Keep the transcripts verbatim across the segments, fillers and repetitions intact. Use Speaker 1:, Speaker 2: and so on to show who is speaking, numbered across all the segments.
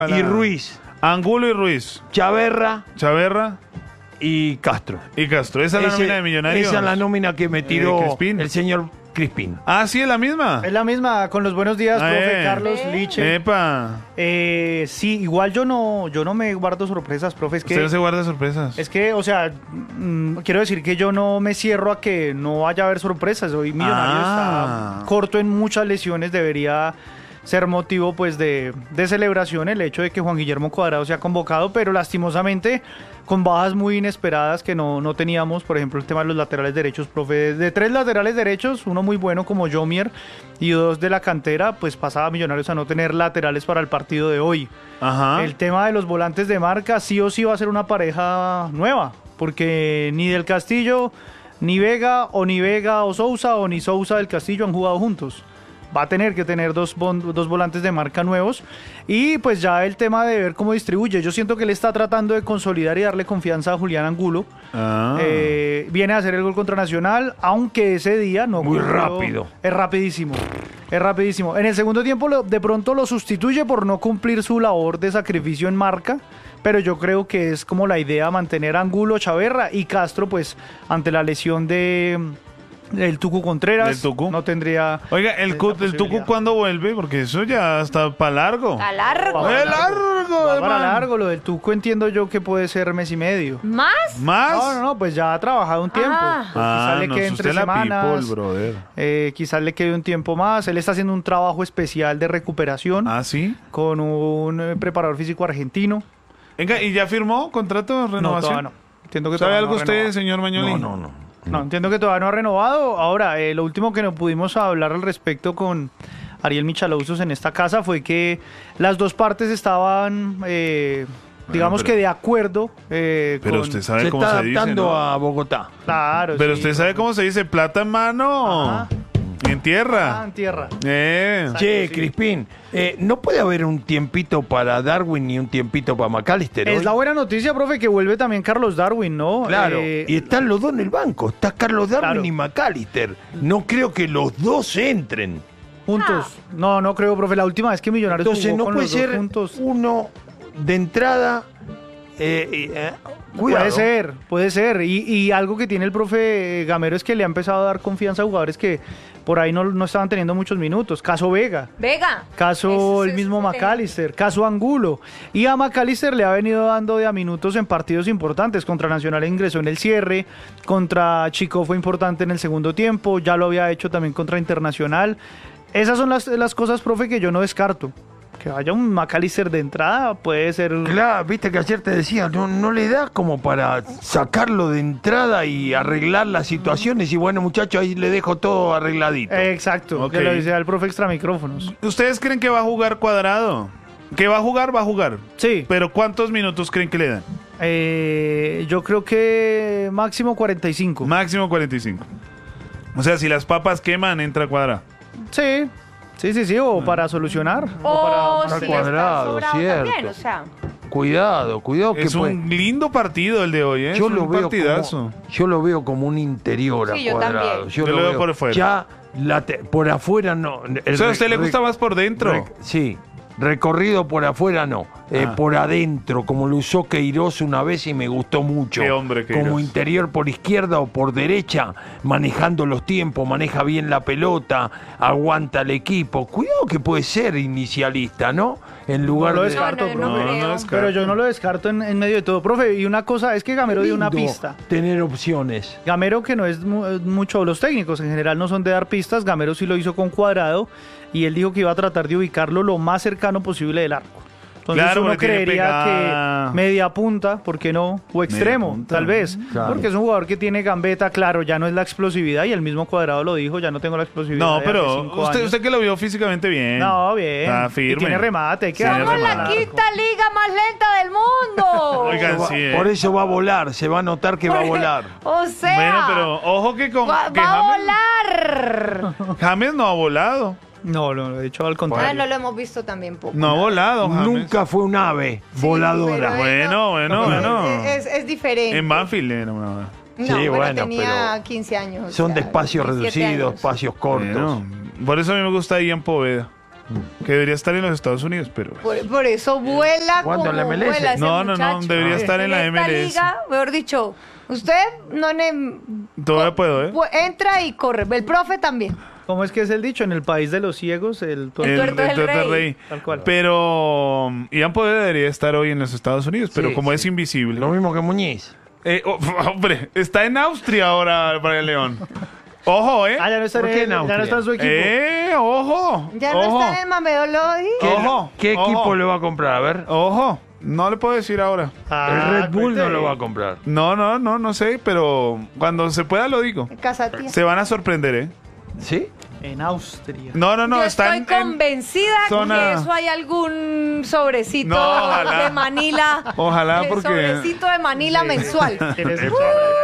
Speaker 1: Y Ruiz.
Speaker 2: Angulo y Ruiz.
Speaker 1: Chaverra.
Speaker 2: Chaverra.
Speaker 1: Y Castro.
Speaker 2: Y Castro. ¿Esa es la
Speaker 1: Ese,
Speaker 2: nómina de Millonarios?
Speaker 1: Esa es la nómina que me tiró
Speaker 2: eh, Crispín.
Speaker 1: el señor Crispín.
Speaker 2: Ah, ¿sí es la misma?
Speaker 3: Es la misma, con los buenos días,
Speaker 2: Ah,
Speaker 3: profe
Speaker 2: eh.
Speaker 3: Carlos Liche.
Speaker 2: Epa.
Speaker 3: Eh, sí, igual yo no, yo no me guardo sorpresas, profe. Es que,
Speaker 2: Usted no se guarda sorpresas.
Speaker 3: es que, o sea, mm, quiero decir que yo no me cierro a que no vaya a haber sorpresas. Hoy Millonarios
Speaker 2: Ah.
Speaker 3: está corto en muchas lesiones, debería ser motivo pues de, de celebración el hecho de que Juan Guillermo Cuadrado sea convocado, pero lastimosamente con bajas muy inesperadas que no, no teníamos, por ejemplo el tema de los laterales derechos, profe, de, de tres laterales derechos, uno muy bueno como Jomier y dos de la cantera, pues pasaba a Millonarios a no tener laterales para el partido de hoy.
Speaker 2: Ajá.
Speaker 3: El tema de los volantes de marca sí o sí va a ser una pareja nueva, porque ni Del Castillo, ni Vega, o ni Vega o Sousa, o ni Sousa del Castillo han jugado juntos. Va a tener que tener dos, bon- dos volantes de marca nuevos. Y pues ya el tema de ver cómo distribuye. Yo siento que él está tratando de consolidar y darle confianza a Julián Angulo.
Speaker 2: Ah.
Speaker 3: Eh, viene a hacer el gol contra Nacional, aunque ese día no
Speaker 1: Muy
Speaker 3: ocurrió-
Speaker 1: rápido.
Speaker 3: Es rapidísimo. Es rapidísimo. En el segundo tiempo lo- de pronto lo sustituye por no cumplir su labor de sacrificio en marca. Pero yo creo que es como la idea mantener a Angulo, Chaverra y Castro, pues ante la lesión de el Tucu Contreras.
Speaker 2: Del Tucu.
Speaker 3: No tendría.
Speaker 2: Oiga, ¿el,
Speaker 3: esa
Speaker 2: cu- el Tucu
Speaker 3: posibilidad.
Speaker 2: cuándo vuelve? Porque eso ya está para largo.
Speaker 4: A largo.
Speaker 2: ¡Es largo,
Speaker 3: Va para
Speaker 2: hermano!
Speaker 3: largo, lo del Tuco entiendo yo que puede ser mes y medio.
Speaker 4: ¿Más?
Speaker 2: ¿Más?
Speaker 3: No, no, no, pues ya ha trabajado un tiempo.
Speaker 4: Ah.
Speaker 3: Pues quizás
Speaker 2: Ah,
Speaker 3: le
Speaker 2: no,
Speaker 3: quede
Speaker 2: es
Speaker 3: entre
Speaker 2: usted la
Speaker 3: semanas.
Speaker 2: people, brother.
Speaker 3: eh, quizás le quede un tiempo más. Él está haciendo un trabajo especial de recuperación
Speaker 2: ¿Ah, sí?
Speaker 3: con un eh, preparador físico argentino.
Speaker 2: Venga, ¿y ya firmó contrato de
Speaker 3: No,
Speaker 2: renovación?
Speaker 3: todavía no. Entiendo que
Speaker 2: ¿Sabe
Speaker 3: todavía
Speaker 2: algo
Speaker 3: no ha
Speaker 2: usted,
Speaker 3: renovado.
Speaker 2: señor Mañolín?
Speaker 1: No, no, no.
Speaker 3: No, entiendo que todavía no ha renovado. Ahora, eh, lo último que no pudimos hablar al respecto con Ariel Michalousos en esta casa fue que las dos partes estaban, eh, digamos
Speaker 2: pero-
Speaker 3: que de acuerdo. eh,
Speaker 2: Pero
Speaker 3: con-
Speaker 2: usted sabe
Speaker 1: Se
Speaker 2: cómo
Speaker 1: está
Speaker 2: se dice,
Speaker 1: adaptando
Speaker 2: ¿no?
Speaker 1: a Bogotá.
Speaker 3: Claro,
Speaker 2: Pero
Speaker 3: sí.
Speaker 2: usted sabe cómo se dice plata en mano.
Speaker 3: Ajá.
Speaker 2: Y en
Speaker 3: Ah,
Speaker 2: tierra.
Speaker 3: en tierra.
Speaker 2: Eh.
Speaker 1: Che,
Speaker 3: sí.
Speaker 1: Crispín, eh, ¿no puede haber un tiempito para Darwin ni un tiempito para McAllister
Speaker 3: Es
Speaker 1: hoy?
Speaker 3: la buena noticia, profe, que vuelve también Carlos Darwin, ¿no?
Speaker 1: Claro,
Speaker 3: Eh,
Speaker 1: y están los dos en el banco. Está Carlos Darwin
Speaker 3: Claro.
Speaker 1: y McAllister. No creo que los dos entren.
Speaker 3: juntos. No, no creo, profe. La última vez que Millonarios
Speaker 1: Entonces
Speaker 3: jugó
Speaker 1: no
Speaker 3: con
Speaker 1: puede
Speaker 3: los dos
Speaker 1: ser
Speaker 3: juntos.
Speaker 1: uno de entrada. Eh, eh, eh, cuidado.
Speaker 3: Puede ser, puede ser. Y, y algo que tiene el profe Gamero es que le ha empezado a dar confianza a jugadores que por ahí no, no estaban teniendo muchos minutos. Caso Vega,
Speaker 4: Vega.
Speaker 3: caso
Speaker 4: Eso
Speaker 3: el
Speaker 4: es
Speaker 3: mismo
Speaker 4: excelente.
Speaker 3: McAllister, caso Angulo. Y a McAllister le ha venido dando de a minutos en partidos importantes. Contra Nacional ingresó en el cierre, contra Chico fue importante en el segundo tiempo, ya lo había hecho también contra Internacional. Esas son las, las cosas, profe, que yo no descarto. Que vaya un McAllister de entrada puede ser...
Speaker 1: Claro, viste que ayer te decía, no, no le da como para sacarlo de entrada y arreglar las situaciones. Y bueno, muchachos, ahí le dejo todo arregladito.
Speaker 3: Eh, Exacto,
Speaker 2: Ok.
Speaker 3: que lo decía el profe extra micrófonos.
Speaker 2: ¿Ustedes creen que va a jugar Cuadrado? ¿Que va a jugar? Va a jugar.
Speaker 3: Sí,
Speaker 2: Pero ¿cuántos minutos creen que le dan?
Speaker 3: eh, yo creo que máximo cuarenta y cinco.
Speaker 2: Máximo cuarenta y cinco. O sea, si las papas queman, entra Cuadrado.
Speaker 3: Sí, sí, sí, sí, o para solucionar.
Speaker 4: O
Speaker 3: o para
Speaker 4: si
Speaker 1: Cuadrado,
Speaker 4: está sobrado
Speaker 1: cierto.
Speaker 4: también, o sea.
Speaker 1: Cuidado, cuidado que
Speaker 2: Es
Speaker 1: puede-
Speaker 2: un lindo partido el de hoy, ¿eh?
Speaker 1: yo
Speaker 2: es
Speaker 1: lo
Speaker 2: un
Speaker 1: veo
Speaker 2: partidazo.
Speaker 1: como, yo lo veo como un interior a
Speaker 4: Sí, yo
Speaker 1: Cuadrado.
Speaker 4: también.
Speaker 2: Yo lo veo por fuera.
Speaker 1: Ya la te- por afuera no. el
Speaker 2: O sea, ¿a usted le
Speaker 1: re-
Speaker 2: gusta más por dentro?
Speaker 1: Rec- sí, recorrido por afuera no, eh,
Speaker 2: Ah.
Speaker 1: por adentro, como lo usó Queiroz una vez y me gustó mucho.
Speaker 2: Qué hombre, Queiroz.
Speaker 1: Como interior por izquierda o por derecha, manejando los tiempos, maneja bien la pelota, aguanta el equipo. Cuidado que puede ser inicialista, ¿no? En lugar
Speaker 3: lo
Speaker 1: de...
Speaker 3: descarto,
Speaker 4: No, no, no
Speaker 3: profe.
Speaker 4: creo.
Speaker 2: descarto.
Speaker 3: Pero yo no lo descarto en, en medio de todo. Profe, y una cosa es que Gamero dio una
Speaker 1: Lindo
Speaker 3: pista.
Speaker 1: tener opciones.
Speaker 3: Gamero, que no es mu- mucho, los técnicos en general no son de dar pistas, Gamero sí lo hizo con Cuadrado y él dijo que iba a tratar de ubicarlo lo más cercano posible del arco. Entonces
Speaker 2: Claro,
Speaker 3: uno
Speaker 2: porque tiene
Speaker 3: creería
Speaker 2: pegada.
Speaker 3: que media punta, ¿por qué no? O extremo,
Speaker 2: punta.
Speaker 3: tal vez.
Speaker 1: Claro.
Speaker 3: Porque es un jugador que tiene gambeta, claro, ya no es la explosividad y el mismo Cuadrado lo dijo, ya no tengo la explosividad.
Speaker 2: No,
Speaker 3: de hace
Speaker 2: pero
Speaker 3: cinco
Speaker 2: usted,
Speaker 3: años.
Speaker 2: usted que lo vio físicamente bien.
Speaker 3: No, bien.
Speaker 2: Está
Speaker 3: Y
Speaker 2: firme.
Speaker 3: tiene remate, hay que
Speaker 2: Tiene
Speaker 3: darle
Speaker 4: Somos la
Speaker 2: remate.
Speaker 4: quinta liga más lenta del mundo.
Speaker 2: Oigan,
Speaker 1: Va-
Speaker 2: sí, ¿eh?
Speaker 1: Por eso va a volar, se va a notar que va a volar.
Speaker 4: O sea,
Speaker 2: Bueno, pero ojo que con
Speaker 4: va,
Speaker 2: que
Speaker 4: va a
Speaker 2: James,
Speaker 4: volar.
Speaker 2: James no ha volado.
Speaker 3: No, no, de hecho al
Speaker 4: Ah,
Speaker 3: contrario.
Speaker 4: no lo hemos visto también poco.
Speaker 2: No ha volado, James.
Speaker 1: Nunca fue un ave
Speaker 4: Sí,
Speaker 1: voladora.
Speaker 4: pero
Speaker 2: Bueno, bueno,
Speaker 4: es-
Speaker 2: bueno.
Speaker 4: Es, es diferente.
Speaker 2: En Banfield era una...
Speaker 4: No,
Speaker 1: Sí,
Speaker 4: bueno,
Speaker 1: bueno,
Speaker 4: tenía
Speaker 1: pero
Speaker 4: quince años. o
Speaker 1: Son
Speaker 4: sea,
Speaker 1: de espacios
Speaker 4: diecisiete
Speaker 1: reducidos,
Speaker 4: años.
Speaker 1: espacios cortos.
Speaker 2: Bueno, por eso a mí me gusta Ian Poveda. que debería estar en los Estados Unidos, pero...
Speaker 4: Por, por eso vuela
Speaker 1: ¿Cuándo
Speaker 4: como
Speaker 1: en la M L S?
Speaker 4: vuela ese
Speaker 2: No, no, no,
Speaker 4: muchacho.
Speaker 2: debería estar en la
Speaker 4: esta
Speaker 2: M L S.
Speaker 4: liga, mejor dicho, usted no ne-
Speaker 2: Todavía puedo, ¿eh?
Speaker 4: pu- entra y corre. El profe también.
Speaker 3: ¿Cómo es que es el dicho? En el país de los ciegos, el...
Speaker 4: El tuerto es el
Speaker 2: tuerto
Speaker 4: rey.
Speaker 3: Tal cual.
Speaker 2: Pero um, Ian Poder debería estar hoy en los Estados Unidos, pero
Speaker 1: Sí,
Speaker 2: como
Speaker 1: sí.
Speaker 2: es invisible.
Speaker 1: Lo mismo que Muñiz.
Speaker 2: Eh, oh, hombre, está en Austria ahora Brian León. Ojo, ¿eh?
Speaker 3: Ah, ya no está,
Speaker 1: ¿Por
Speaker 3: en,
Speaker 1: qué en
Speaker 3: ya no
Speaker 1: Austria?
Speaker 3: está en su equipo.
Speaker 2: Eh, ojo.
Speaker 4: Ya no
Speaker 2: ojo,
Speaker 4: está en el Mamedolodi.
Speaker 1: ¿Qué,
Speaker 2: Ojo,
Speaker 1: ¿qué
Speaker 2: ojo.
Speaker 1: equipo le va a comprar? A ver.
Speaker 2: Ojo, no le puedo decir ahora.
Speaker 3: Ah,
Speaker 1: el Red Bull
Speaker 3: cuente.
Speaker 1: no lo va a comprar.
Speaker 2: No, no, no, no sé, pero cuando se pueda lo digo.
Speaker 4: Casatía.
Speaker 2: Se van a sorprender, ¿eh?
Speaker 1: ¿Sí?
Speaker 3: En Austria.
Speaker 2: No, no, no,
Speaker 4: Yo
Speaker 2: están
Speaker 4: estoy convencida
Speaker 2: zona-
Speaker 4: que eso hay algún sobrecito
Speaker 2: No, ojalá.
Speaker 4: de Manila.
Speaker 2: Ojalá,
Speaker 4: eh,
Speaker 2: porque-
Speaker 4: Sobrecito de Manila mensual.
Speaker 3: Tienes mucha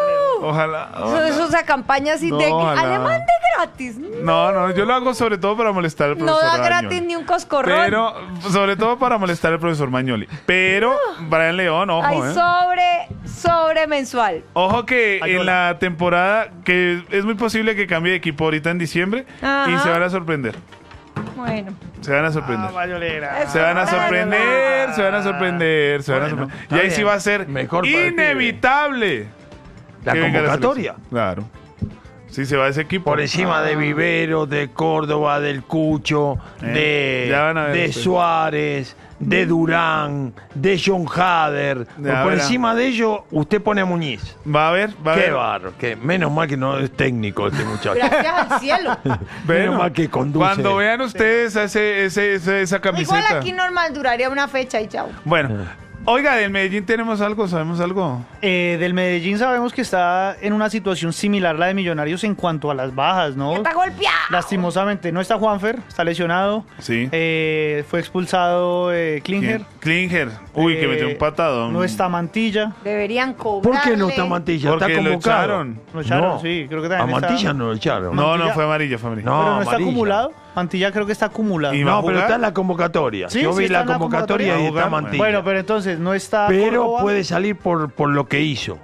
Speaker 2: Ojalá.
Speaker 4: Eso,
Speaker 2: ojalá.
Speaker 4: eso esa campaña así
Speaker 2: No,
Speaker 4: de
Speaker 2: ojalá.
Speaker 4: alemán de gratis.
Speaker 2: No, no, yo lo hago sobre todo para molestar al
Speaker 4: No
Speaker 2: profesor
Speaker 4: da gratis
Speaker 2: Mañoli.
Speaker 4: ni un coscorrón.
Speaker 2: Pero, sobre todo para molestar al profesor Mañoli. Pero, Brian León, ojo,
Speaker 4: Hay
Speaker 2: ¿eh?
Speaker 4: sobre, sobre mensual.
Speaker 2: Ojo que
Speaker 3: Ay,
Speaker 2: en
Speaker 3: hola.
Speaker 2: la temporada, que es muy posible que cambie de equipo ahorita en diciembre,
Speaker 4: Ajá.
Speaker 2: y se van a sorprender.
Speaker 4: Bueno.
Speaker 2: Se van a sorprender.
Speaker 3: Ah, Mayolera.
Speaker 2: Se van a sorprender, se van a sorprender, se van a
Speaker 1: Bueno,
Speaker 2: sorprender.
Speaker 1: está
Speaker 2: Y ahí
Speaker 1: bien.
Speaker 2: sí va a ser
Speaker 1: Mejor para el
Speaker 2: inevitable.
Speaker 1: La
Speaker 2: que venga
Speaker 1: convocatoria.
Speaker 2: selección. Claro. Sí, se va ese equipo.
Speaker 1: Por encima de Vivero, de Córdoba, del Cucho,
Speaker 2: Eh, ya van a
Speaker 1: de,
Speaker 2: ver
Speaker 1: de
Speaker 2: ustedes.
Speaker 1: Suárez, de Durán, de John Hader.
Speaker 2: Ya
Speaker 1: Por
Speaker 2: verá.
Speaker 1: encima de ello, usted pone a Muñiz.
Speaker 2: Va a ver, va a
Speaker 1: Qué
Speaker 2: ver.
Speaker 1: barro, que menos mal que no es técnico este muchacho.
Speaker 4: Gracias al cielo.
Speaker 1: Menos mal que conduce.
Speaker 2: Cuando vean ustedes ese, ese, ese- esa camiseta.
Speaker 4: Igual aquí normal duraría una fecha y chao.
Speaker 2: Bueno, oiga, del Medellín tenemos algo, sabemos algo.
Speaker 3: Eh, del Medellín sabemos que está en una situación similar a la de Millonarios en cuanto a las bajas, ¿no?
Speaker 4: Está golpeado.
Speaker 3: Lastimosamente, no está Juanfer, está lesionado.
Speaker 2: Sí.
Speaker 3: Eh, fue expulsado eh, Klinger.
Speaker 2: Klinger. Uy, que
Speaker 3: Eh,
Speaker 2: metió un patadón.
Speaker 3: No está Mantilla.
Speaker 4: Deberían cobrarle.
Speaker 1: ¿Por qué no está Mantilla?
Speaker 2: Porque
Speaker 1: Está
Speaker 2: lo
Speaker 1: convocado.
Speaker 2: echaron.
Speaker 3: Lo echaron,
Speaker 1: No.
Speaker 3: sí, creo que
Speaker 1: A
Speaker 3: también está-
Speaker 1: Mantilla no lo echaron.
Speaker 2: No, no,
Speaker 3: Mantilla-
Speaker 2: fue amarilla, fue amarilla.
Speaker 1: No,
Speaker 3: Pero no está
Speaker 1: amarilla.
Speaker 3: acumulado. Mantilla creo que está acumulado.
Speaker 2: Y va a
Speaker 1: No, pero
Speaker 2: jugar?
Speaker 1: está en la convocatoria.
Speaker 3: Sí,
Speaker 1: Yo
Speaker 3: sí
Speaker 1: vi
Speaker 3: está
Speaker 1: la
Speaker 3: en la
Speaker 1: convocatoria
Speaker 3: convocatoria.
Speaker 1: y
Speaker 2: Va a
Speaker 1: está
Speaker 2: jugar.
Speaker 1: Mantilla.
Speaker 3: Bueno, pero entonces no está
Speaker 1: Pero
Speaker 3: Córdoba.
Speaker 1: puede salir por, por lo que hizo.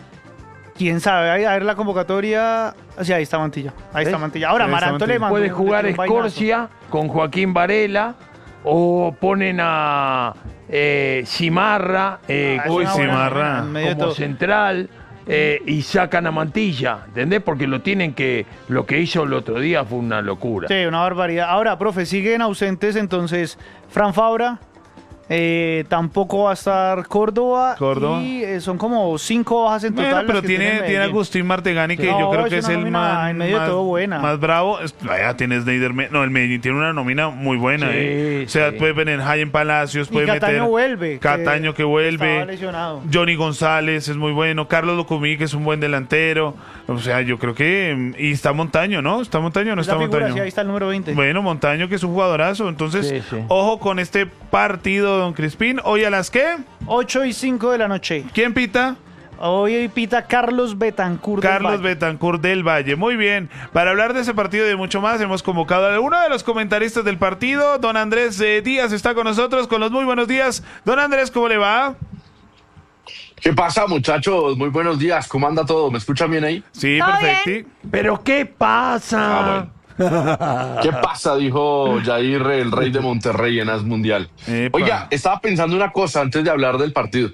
Speaker 3: Quién sabe, Ahí- a ver la convocatoria. Sí, ahí está Mantilla. Ahí está
Speaker 1: ¿Ves?
Speaker 3: Mantilla. Ahora
Speaker 2: Ahí está
Speaker 3: Maranto le
Speaker 2: Mantilla.
Speaker 3: mandó
Speaker 1: Puede
Speaker 3: un-
Speaker 1: jugar
Speaker 3: un vainazo.
Speaker 1: Escorcia con Joaquín Varela o ponen a eh, Cimarra eh,
Speaker 3: Ah, es
Speaker 2: Uy,
Speaker 3: una buena
Speaker 2: Cimarra.
Speaker 3: nómina en medio de
Speaker 1: como
Speaker 3: todo.
Speaker 1: central eh, y sacan a Mantilla, ¿entendés? Porque lo tienen que, lo que hizo el otro día fue una locura.
Speaker 3: Sí, una barbaridad. Ahora, profe, siguen ausentes entonces Fran Fabra, eh, tampoco va a estar Córdoba.
Speaker 2: Córdoba.
Speaker 3: Y eh, son como cinco bajas en total.
Speaker 2: Bueno,
Speaker 3: las
Speaker 2: pero
Speaker 3: que
Speaker 2: tiene, tiene
Speaker 3: Medellín.
Speaker 2: Agustín Martegani, que
Speaker 3: No,
Speaker 2: yo creo
Speaker 3: es
Speaker 2: que es
Speaker 3: una
Speaker 2: el
Speaker 3: nómina
Speaker 2: más,
Speaker 3: en medio de
Speaker 2: más,
Speaker 3: todo buena.
Speaker 2: más bravo. Es- Vaya, tiene Snyder. Me- No, el Medellín tiene una nómina muy buena.
Speaker 1: Sí,
Speaker 2: ¿eh? O sea,
Speaker 1: sí.
Speaker 2: puede venir Jaime Palacios,
Speaker 3: Y
Speaker 2: puede
Speaker 3: Cataño
Speaker 2: meter.
Speaker 3: vuelve.
Speaker 2: Cataño que, vuelve.
Speaker 3: Estaba lesionado.
Speaker 2: Johnny González es muy bueno. Carlos Locumí, que es un buen delantero. O sea, yo creo que. mm, Y está Montaño, ¿no? ¿Está Montaño o no
Speaker 3: Es
Speaker 2: está
Speaker 3: la figura,
Speaker 2: Montaño?
Speaker 3: sí, ahí está el número veinte.
Speaker 2: Bueno, Montaño, que es un jugadorazo. Entonces,
Speaker 1: Sí, sí.
Speaker 2: ojo con este partido, don Crispín. Hoy a las qué?
Speaker 3: ocho y cinco de la noche.
Speaker 2: ¿Quién pita?
Speaker 3: Hoy pita Carlos Betancur. del
Speaker 2: Carlos
Speaker 3: Valle.
Speaker 2: Betancur del Valle. Muy bien. Para hablar de ese partido y de mucho más, hemos convocado a uno de los comentaristas del partido. Don Andrés eh, Díaz está con nosotros con los muy buenos días. Don Andrés, ¿cómo le va?
Speaker 5: ¿Qué pasa, muchachos? Muy buenos días. ¿Cómo anda todo? ¿Me escuchan bien ahí?
Speaker 2: Sí,
Speaker 4: ¿Todo
Speaker 2: perfecto.
Speaker 1: Pero ¿qué pasa?
Speaker 5: Ah, bueno. ¿Qué pasa? Dijo Jair, el rey de Monterrey en As Mundial.
Speaker 2: Epa.
Speaker 5: Oiga, estaba pensando una cosa antes de hablar del partido.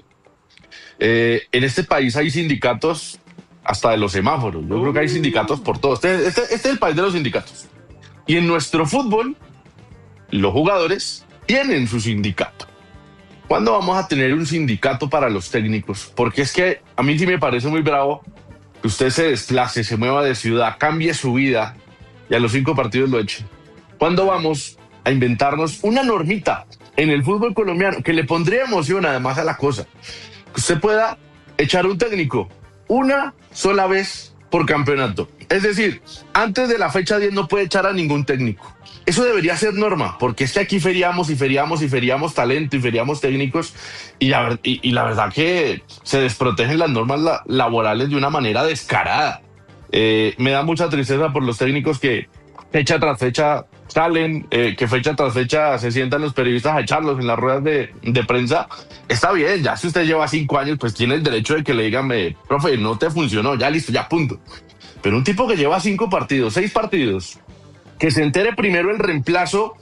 Speaker 5: Eh, en este país hay sindicatos hasta de los semáforos. Yo creo que hay sindicatos por todo. Este, este- este es el país de los sindicatos. Y en nuestro fútbol, los jugadores tienen su sindicato. ¿Cuándo vamos a tener un sindicato para los técnicos? Porque es que a mí sí me parece muy bravo que usted se desplace, se mueva de ciudad, cambie su vida y a los cinco partidos lo eche. ¿Cuándo vamos a inventarnos una normita en el fútbol colombiano que le pondría emoción además a la cosa? Que usted pueda echar un técnico una sola vez por campeonato. Es decir, antes de la fecha diez no puede echar a ningún técnico. Eso debería ser norma, porque es que aquí feriamos y feriamos y feriamos talento y feriamos técnicos y la, ver- y, y la verdad que se desprotegen las normas la- laborales de una manera descarada. Eh, me da mucha tristeza por los técnicos que fecha tras fecha salen, eh, que fecha tras fecha se sientan los periodistas a echarlos en las ruedas de, de prensa. Está bien, ya si usted lleva cinco años, pues tiene el derecho de que le digan, eh, profe, no te funcionó, ya listo, ya punto. Pero un tipo que lleva cinco partidos, seis partidos, que se entere primero el reemplazo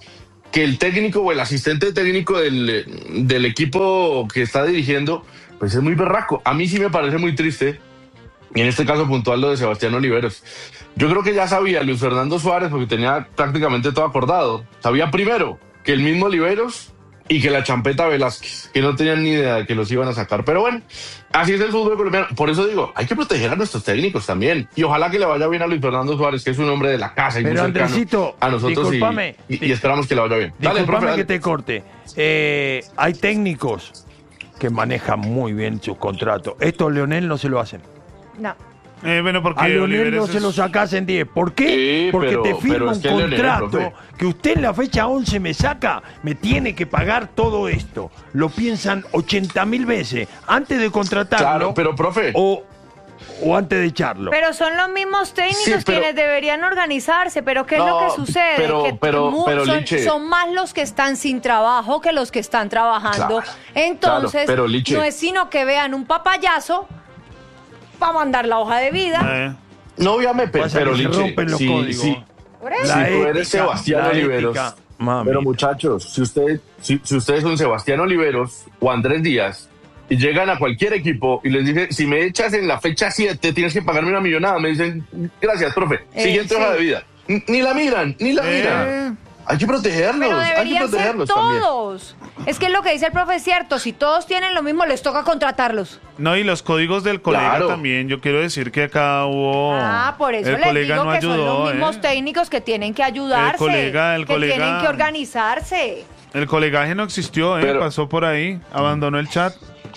Speaker 5: que el técnico o el asistente técnico del, del equipo que está dirigiendo, pues es muy berraco. A mí sí me parece muy triste, y en este caso puntual lo de Sebastián Oliveros. Yo creo que ya sabía Luis Fernando Suárez, porque tenía prácticamente todo acordado. Sabía primero que el mismo Oliveros y que la champeta Velázquez, que no tenían ni idea de que los iban a sacar. Pero bueno, así es el fútbol colombiano. Por eso digo, hay que proteger a nuestros técnicos también. Y ojalá que le vaya bien a Luis Fernando Suárez, que es un hombre de la casa y
Speaker 1: Pero,
Speaker 5: muy cercano
Speaker 1: Andresito,
Speaker 5: a nosotros,
Speaker 1: discúlpame,
Speaker 5: y, y, y esperamos que le vaya bien. Dale,
Speaker 1: Disculpame
Speaker 5: profe,
Speaker 1: que
Speaker 5: dale.
Speaker 1: te corte. Eh, hay técnicos que manejan muy bien sus contratos. Esto Leonel no se lo hacen.
Speaker 4: No.
Speaker 2: Eh, bueno, porque
Speaker 1: A Leonel
Speaker 2: Oliveros
Speaker 1: no se
Speaker 2: es-
Speaker 1: lo sacás en diez. ¿Por qué?
Speaker 5: Sí,
Speaker 1: Porque
Speaker 5: pero-
Speaker 1: te firma
Speaker 5: pero es
Speaker 1: un
Speaker 5: que Leonel,
Speaker 1: contrato
Speaker 5: profe.
Speaker 1: que usted en la fecha once me saca, me tiene que pagar todo esto. Lo piensan ochenta mil veces antes de contratarlo
Speaker 5: Claro, pero profe,
Speaker 1: o, o antes de echarlo.
Speaker 4: Pero son los mismos técnicos
Speaker 5: Sí, pero-
Speaker 4: quienes deberían organizarse, pero ¿qué es lo
Speaker 5: No,
Speaker 4: que sucede?
Speaker 5: pero-
Speaker 4: que
Speaker 5: pero-
Speaker 4: mu-
Speaker 5: pero,
Speaker 4: son,
Speaker 5: Liche.
Speaker 4: son más los que están sin trabajo que los que están trabajando.
Speaker 5: Claro,
Speaker 4: Entonces,
Speaker 5: claro, pero, Liche.
Speaker 4: no es sino que vean un papayazo para mandar la hoja de vida.
Speaker 2: Eh,
Speaker 5: no obviamente, pero,
Speaker 1: Pasa
Speaker 5: pero
Speaker 1: que se
Speaker 5: Liche,
Speaker 1: rompen los
Speaker 5: sí,
Speaker 1: códigos.
Speaker 5: sí.
Speaker 4: Por eso.
Speaker 5: Si
Speaker 1: La
Speaker 5: tú
Speaker 1: ética,
Speaker 5: eres Sebastián
Speaker 1: la
Speaker 5: Oliveros,
Speaker 1: ética, mami.
Speaker 5: pero muchachos, si, usted, si, si ustedes son Sebastián Oliveros o Andrés Díaz y llegan a cualquier equipo y les dicen, si me echas en la fecha siete, tienes que pagarme una millonada, me dicen, gracias, profe,
Speaker 4: Eh,
Speaker 5: siguiente
Speaker 4: sí.
Speaker 5: hoja de vida. N- Ni la miran, ni la
Speaker 2: Eh.
Speaker 5: miran. Hay que protegerlos,
Speaker 4: Pero
Speaker 5: hay que
Speaker 4: deberían ser
Speaker 5: protegerlos también.
Speaker 4: todos. Es que es lo que dice el profe es cierto. Si todos tienen lo mismo, les toca contratarlos.
Speaker 2: no, y los códigos del colega
Speaker 5: Claro.
Speaker 2: también. Yo quiero decir que acá hubo.
Speaker 4: Ah, por eso
Speaker 2: el
Speaker 4: les
Speaker 2: colega
Speaker 4: digo
Speaker 2: no
Speaker 4: que son
Speaker 2: ayudó,
Speaker 4: los mismos
Speaker 2: ¿eh?
Speaker 4: técnicos que tienen que ayudarse.
Speaker 2: El colega- el
Speaker 4: que
Speaker 2: colega-
Speaker 4: tienen que organizarse.
Speaker 2: El colegaje no existió, ¿eh?
Speaker 5: Pero-
Speaker 2: Pasó por ahí, abandonó el chat.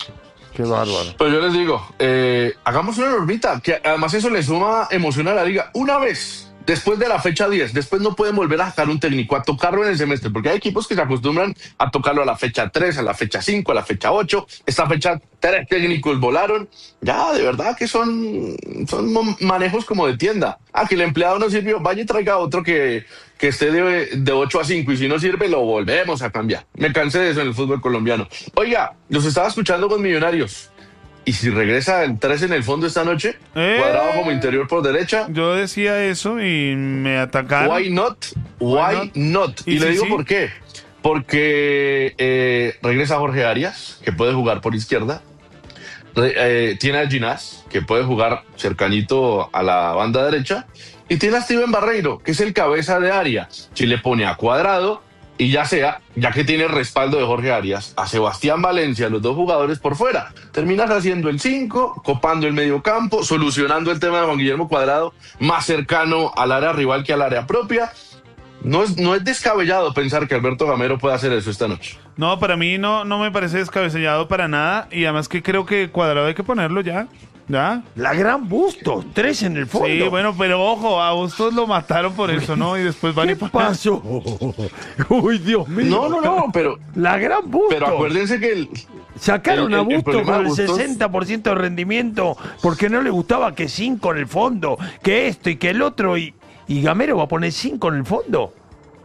Speaker 1: Qué bárbaro.
Speaker 5: Pero yo les digo, eh, hagamos una normita, que además eso le suma emoción a la liga. Una vez, después de la fecha diez, después no pueden volver a sacar un técnico, a tocarlo en el semestre, porque hay equipos que se acostumbran a tocarlo a la fecha tres, a la fecha cinco, a la fecha ocho. Esta fecha tres técnicos volaron. Ya, de verdad que son, son mo- manejos como de tienda. Ah, que el empleado no sirvió, vaya y traiga otro que, que esté de, de ocho a cinco, y si no sirve, lo volvemos a cambiar. Me cansé de eso en el fútbol colombiano. Oiga, los estaba escuchando con Millonarios. ¿Y si regresa el tres en el fondo esta noche?
Speaker 2: Eh.
Speaker 5: Cuadrado como interior por derecha.
Speaker 2: Yo decía eso y me atacaron.
Speaker 5: Why not? Why not? Y,
Speaker 2: Y
Speaker 5: le
Speaker 2: sí,
Speaker 5: digo
Speaker 2: sí.
Speaker 5: por qué. Porque eh, regresa Jorge Arias, que puede jugar por izquierda. Re- eh, tiene a Ginás, que puede jugar cercanito a la banda derecha. Y tiene a Steven Barreiro, que es el cabeza de área. Si le pone a Cuadrado, y ya sea, ya que tiene el respaldo de Jorge Arias, a Sebastián Valencia, los dos jugadores por fuera, terminas haciendo el cinco, copando el medio campo, solucionando el tema de Juan Guillermo Cuadrado, más cercano al área rival que al área propia. No es, no es descabellado pensar que Alberto Gamero puede hacer eso esta noche.
Speaker 2: No, para mí no, no me parece descabellado para nada. Y además que creo que Cuadrado hay que ponerlo ya. ¿Ya?
Speaker 1: La gran Bustos, tres en el fondo.
Speaker 2: Sí, bueno, pero ojo, a Bustos lo mataron por eso, ¿no? Y después van y
Speaker 1: ¿Qué
Speaker 2: ponen-
Speaker 1: pasó? Uy, Dios mío.
Speaker 5: No, no, no, pero,
Speaker 1: La gran Bustos.
Speaker 5: pero acuérdense que el,
Speaker 1: Sacaron
Speaker 5: el-
Speaker 1: a
Speaker 5: el- el
Speaker 1: Bustos
Speaker 5: problema
Speaker 1: con
Speaker 5: de
Speaker 1: el
Speaker 5: Bustos-
Speaker 1: sesenta por ciento de rendimiento porque no le gustaba que cinco en el fondo, que esto y que el otro. Y, y Gamero va a poner cinco en el fondo.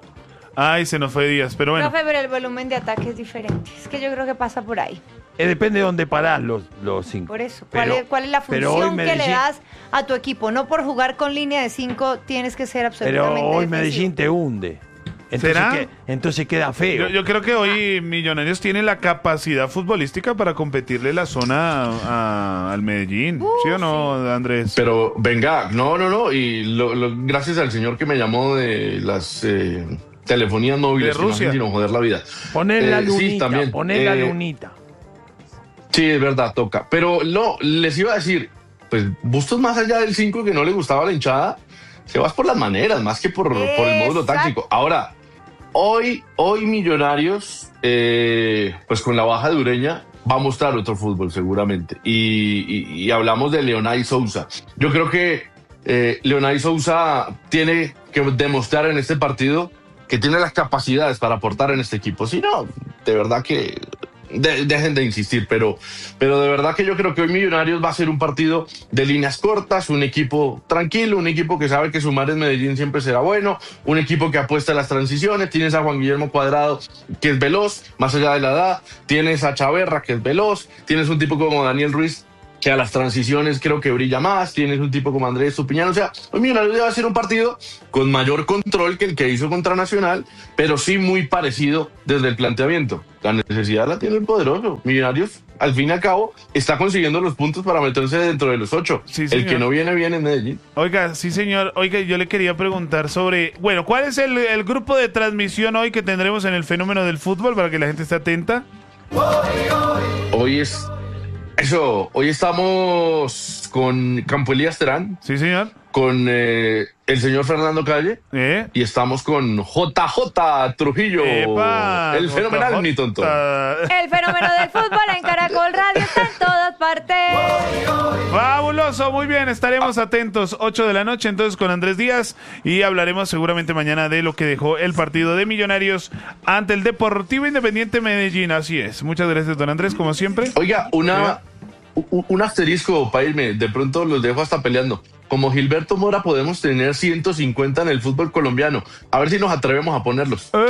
Speaker 2: Ay, se nos fue Díaz, pero bueno.
Speaker 4: Profe, pero el volumen de ataque es diferente. Es que yo creo que pasa por ahí.
Speaker 1: Eh, depende de dónde parás los, los cinco.
Speaker 4: Por eso. ¿Cuál,
Speaker 1: Pero-
Speaker 4: es, cuál es la
Speaker 1: pero hoy
Speaker 4: función que le
Speaker 1: Medellín-
Speaker 4: das a tu equipo? No por jugar con línea de cinco tienes que ser
Speaker 1: Pero
Speaker 4: absolutamente
Speaker 1: hoy
Speaker 4: defensivo.
Speaker 1: Medellín te hunde. Entonces,
Speaker 2: ¿Será?
Speaker 1: que- entonces queda feo.
Speaker 2: Yo, yo creo que hoy Millonarios tiene la capacidad futbolística para competirle la zona a- al Medellín. ¿Sí o no, Andrés?
Speaker 5: Pero venga, no, no, no. Y lo- lo- gracias al señor que me llamó de las eh, telefonías móviles,
Speaker 2: De
Speaker 5: que no
Speaker 2: Rusia.
Speaker 5: hacen sino joder la vida.
Speaker 1: Poner la
Speaker 5: Eh, sí,
Speaker 1: lunita,
Speaker 5: también.
Speaker 1: poner la
Speaker 5: Eh,
Speaker 1: lunita.
Speaker 5: Sí, es verdad, toca. Pero no, les iba a decir, pues Bustos más allá del cinco que no le gustaba la hinchada, se vas por las maneras, más que por, por el módulo
Speaker 4: Exacto.
Speaker 5: táctico. Ahora, hoy, hoy Millonarios, eh, pues con la baja de Ureña, va a mostrar otro fútbol seguramente. Y, y- y hablamos de Leonay Sousa. Yo creo que eh, Leonay Sousa tiene que demostrar en este partido que tiene las capacidades para aportar en este equipo. Si no, de verdad que de- dejen de insistir, pero, pero de verdad que yo creo que hoy Millonarios va a ser un partido de líneas cortas, un equipo tranquilo, un equipo que sabe que sumar en Medellín siempre será bueno, un equipo que apuesta a las transiciones. Tienes a Juan Guillermo Cuadrado, que es veloz, más allá de la edad, tienes a Chaverra, que es veloz, tienes un tipo como Daniel Ruiz, que a las transiciones creo que brilla más, tienes un tipo como Andrés Estupiñán, o sea, los Millonarios debe ser un partido con mayor control que el que hizo contra Nacional, pero sí muy parecido desde el planteamiento. La necesidad la tiene el poderoso. Millonarios, al fin y al cabo, está consiguiendo los puntos para meterse dentro de los ocho.
Speaker 2: Sí,
Speaker 5: el
Speaker 2: señor.
Speaker 5: que no viene bien en Medellín.
Speaker 2: Oiga, sí señor, oiga, yo le quería preguntar sobre, bueno, ¿cuál es el, el grupo de transmisión hoy que tendremos en el fenómeno del fútbol para que la gente esté atenta?
Speaker 5: Hoy es... Eso, hoy estamos con Campo Elías Terán,
Speaker 2: Sí señor.
Speaker 5: con eh, el señor Fernando Calle
Speaker 2: ¿Eh?
Speaker 5: y estamos con J J Trujillo,
Speaker 2: Epa,
Speaker 5: el fenomenal
Speaker 2: J J.
Speaker 5: mi tonto.
Speaker 4: El fenómeno del fútbol en Caracol Radio está en todas partes.
Speaker 2: Fabuloso, muy bien, estaremos atentos, ocho de la noche entonces con Andrés Díaz y hablaremos seguramente mañana de lo que dejó el partido de Millonarios ante el Deportivo Independiente Medellín, así es. Muchas gracias, don Andrés, como siempre.
Speaker 5: Oiga, una, un, un asterisco para irme, de pronto los dejo hasta peleando. Como Gilberto Mora podemos tener ciento cincuenta en el fútbol colombiano. A ver si nos atrevemos a ponerlos. Chao.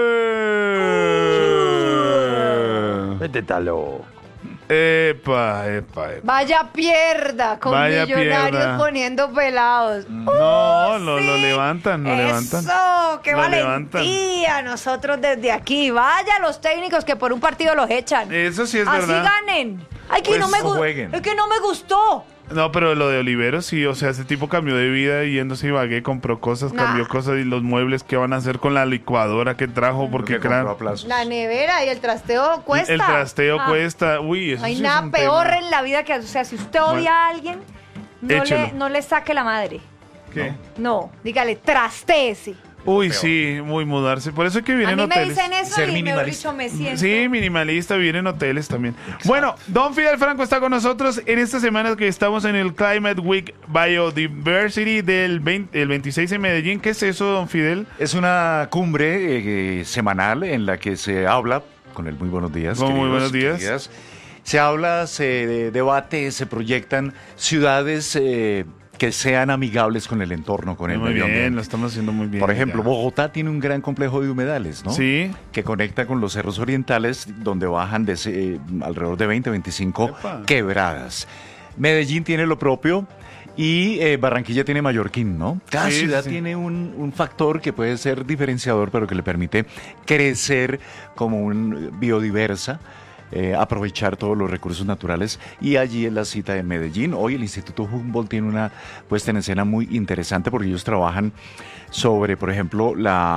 Speaker 2: Eh.
Speaker 1: Vete talo.
Speaker 2: Epa, epa, epa.
Speaker 4: Vaya pierda con
Speaker 2: Vaya
Speaker 4: Millonarios
Speaker 2: pierda.
Speaker 4: poniendo pelados.
Speaker 2: No, lo, lo
Speaker 4: Sí.
Speaker 2: levantan, lo levantan.
Speaker 4: Eso, qué
Speaker 2: Lo
Speaker 4: valentía. Nosotros desde aquí. Vaya los técnicos que por un partido los echan.
Speaker 2: Eso sí es
Speaker 4: Así
Speaker 2: verdad.
Speaker 4: ganen. Ay, que
Speaker 2: Pues,
Speaker 4: no me gu-
Speaker 2: jueguen.
Speaker 4: es que no me gustó.
Speaker 2: No, pero lo de Olivero sí, o sea, ese tipo cambió de vida yéndose a Ibagué, compró cosas,
Speaker 4: Nah.
Speaker 2: cambió cosas y los muebles que van a hacer con la licuadora que trajo, porque claro,
Speaker 4: La nevera y el trasteo cuesta.
Speaker 2: el trasteo
Speaker 4: Ah,
Speaker 2: cuesta, uy, eso
Speaker 4: No hay
Speaker 2: sí es
Speaker 4: nada
Speaker 2: un
Speaker 4: peor
Speaker 2: tema.
Speaker 4: en la vida que, o sea, si usted odia a alguien, no
Speaker 2: Échelo.
Speaker 4: le, no le saque la madre.
Speaker 2: ¿Qué?
Speaker 4: No, dígale, trastéese.
Speaker 2: Uy, sí, muy mudarse, por eso es que
Speaker 4: A
Speaker 2: vienen
Speaker 4: mí me
Speaker 2: hoteles.
Speaker 4: dicen eso
Speaker 6: Ser
Speaker 4: y mejor
Speaker 6: minimalista.
Speaker 4: dicho me siento.
Speaker 2: Sí, minimalista, vienen hoteles también. Bueno, don Fidel Franco está con nosotros en esta semana que estamos en el Climate Week Biodiversity del veinte, el veintiséis en Medellín. ¿Qué es eso, don Fidel?
Speaker 6: Es una cumbre eh, semanal en la que se habla, con el muy buenos días.
Speaker 2: Con muy
Speaker 6: queridos,
Speaker 2: buenos días.
Speaker 6: queridas, se habla, se debate, se proyectan ciudades eh, que sean amigables con el entorno, con el
Speaker 2: Muy
Speaker 6: medio
Speaker 2: bien,
Speaker 6: ambiente.
Speaker 2: lo estamos haciendo muy bien.
Speaker 6: Por ejemplo,
Speaker 2: ya.
Speaker 6: Bogotá tiene un gran complejo de humedales, ¿no?
Speaker 2: Sí.
Speaker 6: Que conecta con los cerros orientales, donde bajan de ese, eh, alrededor de veinte, veinticinco
Speaker 2: Epa.
Speaker 6: quebradas. Medellín tiene lo propio y eh, Barranquilla tiene Mallorquín, ¿no? Cada
Speaker 2: Sí, sí,
Speaker 6: ciudad
Speaker 2: sí.
Speaker 6: tiene un, un factor que puede ser diferenciador, pero que le permite crecer como un biodiversa. Eh, aprovechar todos los recursos naturales, y allí es la cita de Medellín. Hoy el Instituto Humboldt tiene una puesta en escena muy interesante porque ellos trabajan sobre, por ejemplo,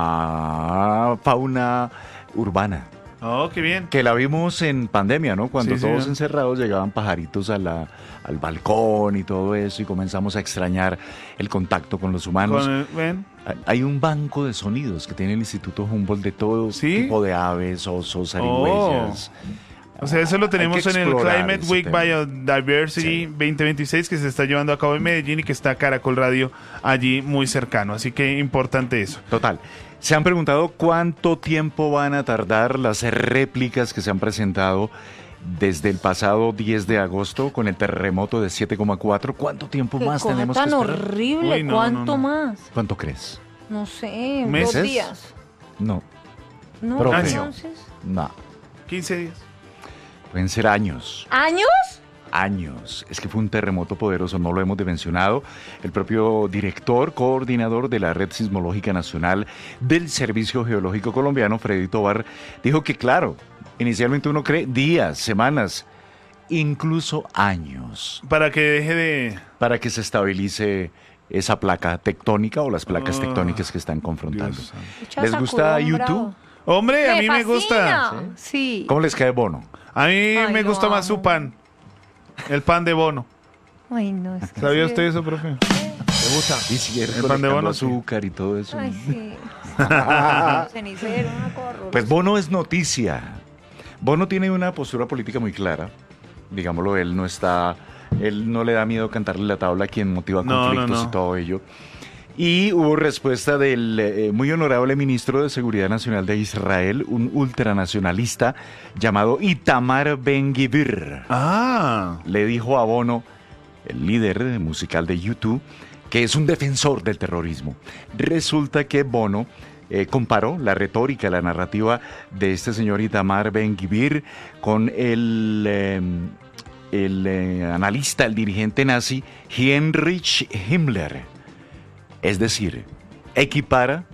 Speaker 6: la fauna urbana,
Speaker 2: Oh, qué bien.
Speaker 6: que la vimos en pandemia, ¿no? Cuando
Speaker 2: Sí,
Speaker 6: todos
Speaker 2: señor.
Speaker 6: encerrados llegaban pajaritos a la, al balcón y todo eso, y comenzamos a extrañar el contacto con los humanos.
Speaker 2: Con el- ven.
Speaker 6: Hay un banco de sonidos que tiene el Instituto Humboldt de todo
Speaker 2: ¿Sí?
Speaker 6: tipo de aves, osos, zarigüeyas.
Speaker 2: O sea, eso lo
Speaker 6: Hay
Speaker 2: tenemos
Speaker 6: que
Speaker 2: en el
Speaker 6: explorar
Speaker 2: Climate
Speaker 6: ese
Speaker 2: Week
Speaker 6: tema.
Speaker 2: Biodiversity
Speaker 6: Sí.
Speaker 2: veinte veintiséis que se está llevando a cabo en Medellín y que está Caracol Radio allí muy cercano. Así que importante eso.
Speaker 6: Total. Se han preguntado cuánto tiempo van a tardar las réplicas que se han presentado desde el pasado diez de agosto con el terremoto de siete coma cuatro. ¿Cuánto tiempo
Speaker 4: Qué
Speaker 6: más
Speaker 4: cosa
Speaker 6: tenemos
Speaker 4: tan
Speaker 6: que esperar?
Speaker 4: horrible.
Speaker 2: Uy, no,
Speaker 4: ¿Cuánto
Speaker 2: no, no.
Speaker 4: más?
Speaker 6: ¿Cuánto crees?
Speaker 4: No sé,
Speaker 2: ¿Meses?
Speaker 4: dos días.
Speaker 6: No,
Speaker 4: No,
Speaker 6: Profe.
Speaker 4: entonces.
Speaker 6: no.
Speaker 2: quince días.
Speaker 6: Pueden ser años.
Speaker 4: ¿Años?
Speaker 6: Años. Es que fue un terremoto poderoso, no lo hemos mencionado. El propio director, coordinador de la Red Sismológica Nacional del Servicio Geológico Colombiano, Freddy Tobar, dijo que claro, inicialmente uno cree días, semanas, incluso años,
Speaker 2: Para que deje de...
Speaker 6: para que se estabilice esa placa tectónica o las placas
Speaker 2: Ah,
Speaker 6: tectónicas que están confrontando.
Speaker 2: Dios santo.
Speaker 4: Pucha,
Speaker 6: ¿Les gusta
Speaker 4: sacudón
Speaker 6: YouTube?
Speaker 4: bravo.
Speaker 2: Hombre, a mí me gusta.
Speaker 4: fascina. Sí.
Speaker 6: ¿Cómo les cae Bono?
Speaker 2: A mí
Speaker 4: Ay,
Speaker 2: me
Speaker 4: lo
Speaker 2: gusta más
Speaker 4: amo.
Speaker 2: su pan. El pan de bono.
Speaker 4: Ay, no, es que
Speaker 2: ¿Sabía
Speaker 4: sí.
Speaker 2: usted eso, profe?
Speaker 1: ¿Te gusta?
Speaker 6: Y sigue
Speaker 2: El pan de
Speaker 6: recolectando
Speaker 2: Bono, sí.
Speaker 6: azúcar y todo eso.
Speaker 4: Ay, sí. Cenicero, una cosa horrorosa.
Speaker 6: Pues Bono es noticia. Bono tiene una postura política muy clara. Digámoslo, él no está, él no le da miedo cantarle la tabla a quien motiva
Speaker 2: No,
Speaker 6: conflictos
Speaker 2: no, no.
Speaker 6: y todo ello. Y hubo respuesta del eh, muy honorable ministro de Seguridad Nacional de Israel, un ultranacionalista llamado Itamar Ben-Gvir.
Speaker 2: Ah.
Speaker 6: Le dijo a Bono, el líder musical de YouTube, que es un defensor del terrorismo. Resulta que Bono eh, comparó la retórica, la narrativa de este señor Itamar Ben-Gvir con el, eh, el eh, analista, el dirigente nazi Heinrich Himmler. Es decir, equipara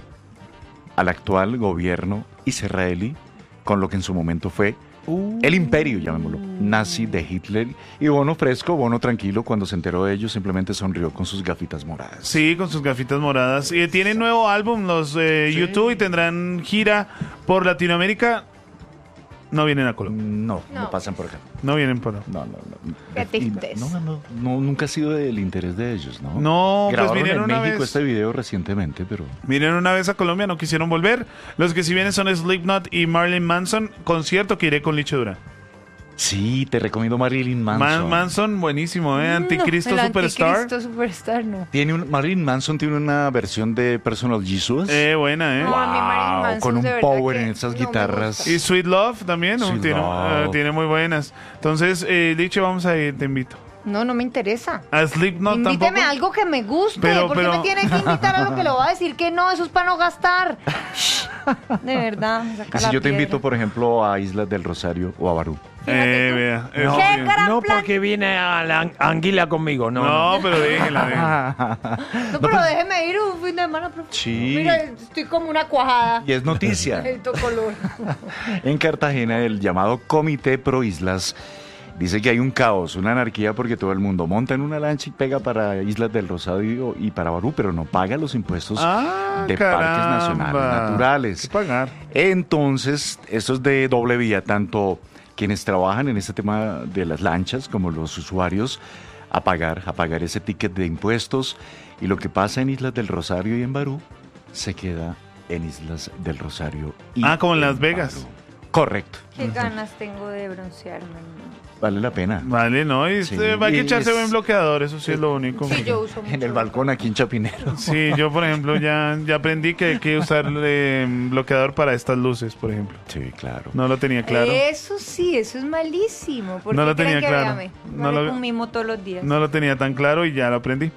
Speaker 6: al actual gobierno israelí con lo que en su momento fue uh. el imperio, llamémoslo, nazi de Hitler. Y Bono fresco, Bono tranquilo, cuando se enteró de ello simplemente sonrió con sus gafitas moradas.
Speaker 2: Sí, con sus gafitas moradas. Y tienen nuevo álbum los eh,
Speaker 6: Sí.
Speaker 2: YouTube y tendrán gira por Latinoamérica. No vienen a Colombia.
Speaker 6: No, no,
Speaker 4: No.
Speaker 6: pasan por acá.
Speaker 2: No vienen por...
Speaker 6: No, no, no.
Speaker 4: Qué
Speaker 6: Y-
Speaker 4: tristeza.
Speaker 6: No, no, no, nunca ha sido del interés de ellos, ¿no?
Speaker 2: No, pues
Speaker 6: Grabaron
Speaker 2: vinieron
Speaker 6: en
Speaker 2: una
Speaker 6: México
Speaker 2: vez.
Speaker 6: este video recientemente, pero...
Speaker 2: Vinieron una vez a Colombia, no quisieron volver. Los que sí vienen son Slipknot y Marilyn Manson. Concierto que iré con Licho Durán.
Speaker 6: Sí, te recomiendo Marilyn Manson.
Speaker 2: Man- Manson, buenísimo, ¿eh? Anticristo
Speaker 4: No, el
Speaker 2: Superstar.
Speaker 4: Anticristo Superstar, no.
Speaker 6: Tiene un, Marilyn Manson tiene una versión de Personal Jesus.
Speaker 2: Eh, buena, ¿eh?
Speaker 4: No, a mí Marilyn
Speaker 6: Wow,
Speaker 4: Manson
Speaker 6: con un
Speaker 4: de verdad
Speaker 6: power
Speaker 4: que
Speaker 6: en esas
Speaker 4: no me
Speaker 6: guitarras.
Speaker 4: gusta.
Speaker 2: Y Sweet Love también, ¿no?
Speaker 6: Sweet
Speaker 2: tiene,
Speaker 6: Love.
Speaker 2: ah, tiene muy buenas. Entonces, eh, Licho, vamos a ir, te invito.
Speaker 4: No, no me interesa.
Speaker 2: A Slipknot
Speaker 4: Invíteme
Speaker 2: tampoco.
Speaker 4: a algo que me guste.
Speaker 2: Pero-
Speaker 4: ¿Por qué
Speaker 2: pero-
Speaker 4: me tiene que invitar a algo que le voy a decir que no? Eso es para no gastar. De verdad. me saca
Speaker 6: Y si
Speaker 4: la
Speaker 6: yo te
Speaker 4: piedra.
Speaker 6: invito, por ejemplo, a Islas del Rosario o a Barú.
Speaker 2: Eh,
Speaker 4: tú.
Speaker 2: vea.
Speaker 4: ¿Qué
Speaker 2: eso sí.
Speaker 4: gran
Speaker 1: No,
Speaker 4: plan?
Speaker 1: porque viene a la an- anguila conmigo, no.
Speaker 2: No, pero déjela, déjela.
Speaker 4: No, pero déjeme ir un fin de semana. profe.
Speaker 6: Sí.
Speaker 4: Mira, estoy como una cuajada.
Speaker 6: Y es noticia.
Speaker 4: El color.
Speaker 6: En Cartagena, el llamado Comité Pro Islas dice que hay un caos, una anarquía, porque todo el mundo monta en una lancha y pega para Islas del Rosario y para Barú, pero no paga los impuestos
Speaker 2: Ah,
Speaker 6: de
Speaker 2: caramba.
Speaker 6: parques nacionales naturales.
Speaker 2: ¿Qué pagar?
Speaker 6: Entonces, eso es de doble vía, tanto quienes trabajan en este tema de las lanchas como los usuarios, a pagar, a pagar ese ticket de impuestos, y lo que pasa en Islas del Rosario y en Barú se queda en Islas del Rosario y
Speaker 2: Ah, como en Las Vegas.
Speaker 6: Barú. Correcto,
Speaker 4: Qué ganas tengo de broncearme.
Speaker 6: vale la pena.
Speaker 2: Vale, ¿no? Y
Speaker 6: Sí.
Speaker 2: este, hay que
Speaker 6: Y
Speaker 2: echarse
Speaker 6: es-
Speaker 2: buen bloqueador, eso sí es lo único.
Speaker 4: Sí, yo uso mucho.
Speaker 6: En el balcón aquí en Chapinero.
Speaker 2: Sí, yo por ejemplo ya, ya aprendí que hay que usar eh, bloqueador para estas luces, por ejemplo.
Speaker 6: Sí, claro.
Speaker 2: No lo tenía claro.
Speaker 4: Eso sí, eso es malísimo. ¿Por
Speaker 2: No
Speaker 4: qué
Speaker 2: lo
Speaker 4: creen
Speaker 2: tenía
Speaker 4: que
Speaker 2: claro.
Speaker 4: véame?
Speaker 2: No
Speaker 4: No
Speaker 2: lo-
Speaker 4: un mimo todos los días.
Speaker 2: No lo tenía tan claro y ya lo aprendí.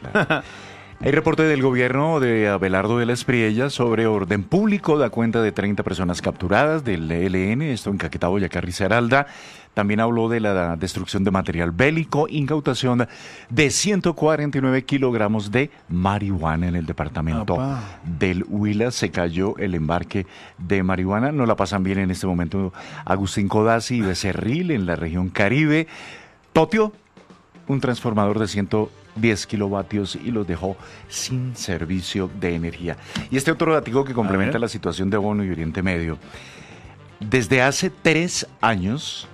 Speaker 6: Hay reporte del gobierno de Abelardo de la Espriella sobre orden público, da cuenta de treinta personas capturadas del E L N, esto en Caquetá, Boyacá, Risaralda. También habló de la destrucción de material bélico, incautación de ciento cuarenta y nueve kilogramos de marihuana en el departamento
Speaker 2: Apá.
Speaker 6: del Huila. Se cayó el embarque de marihuana. No la pasan bien en este momento Agustín Codazzi y Becerril en la región Caribe. Totio, un transformador de ciento diez kilovatios y los dejó sin servicio de energía. Y este otro dato que complementa
Speaker 2: ver.
Speaker 6: la situación de Bono y Oriente Medio. Desde hace tres años,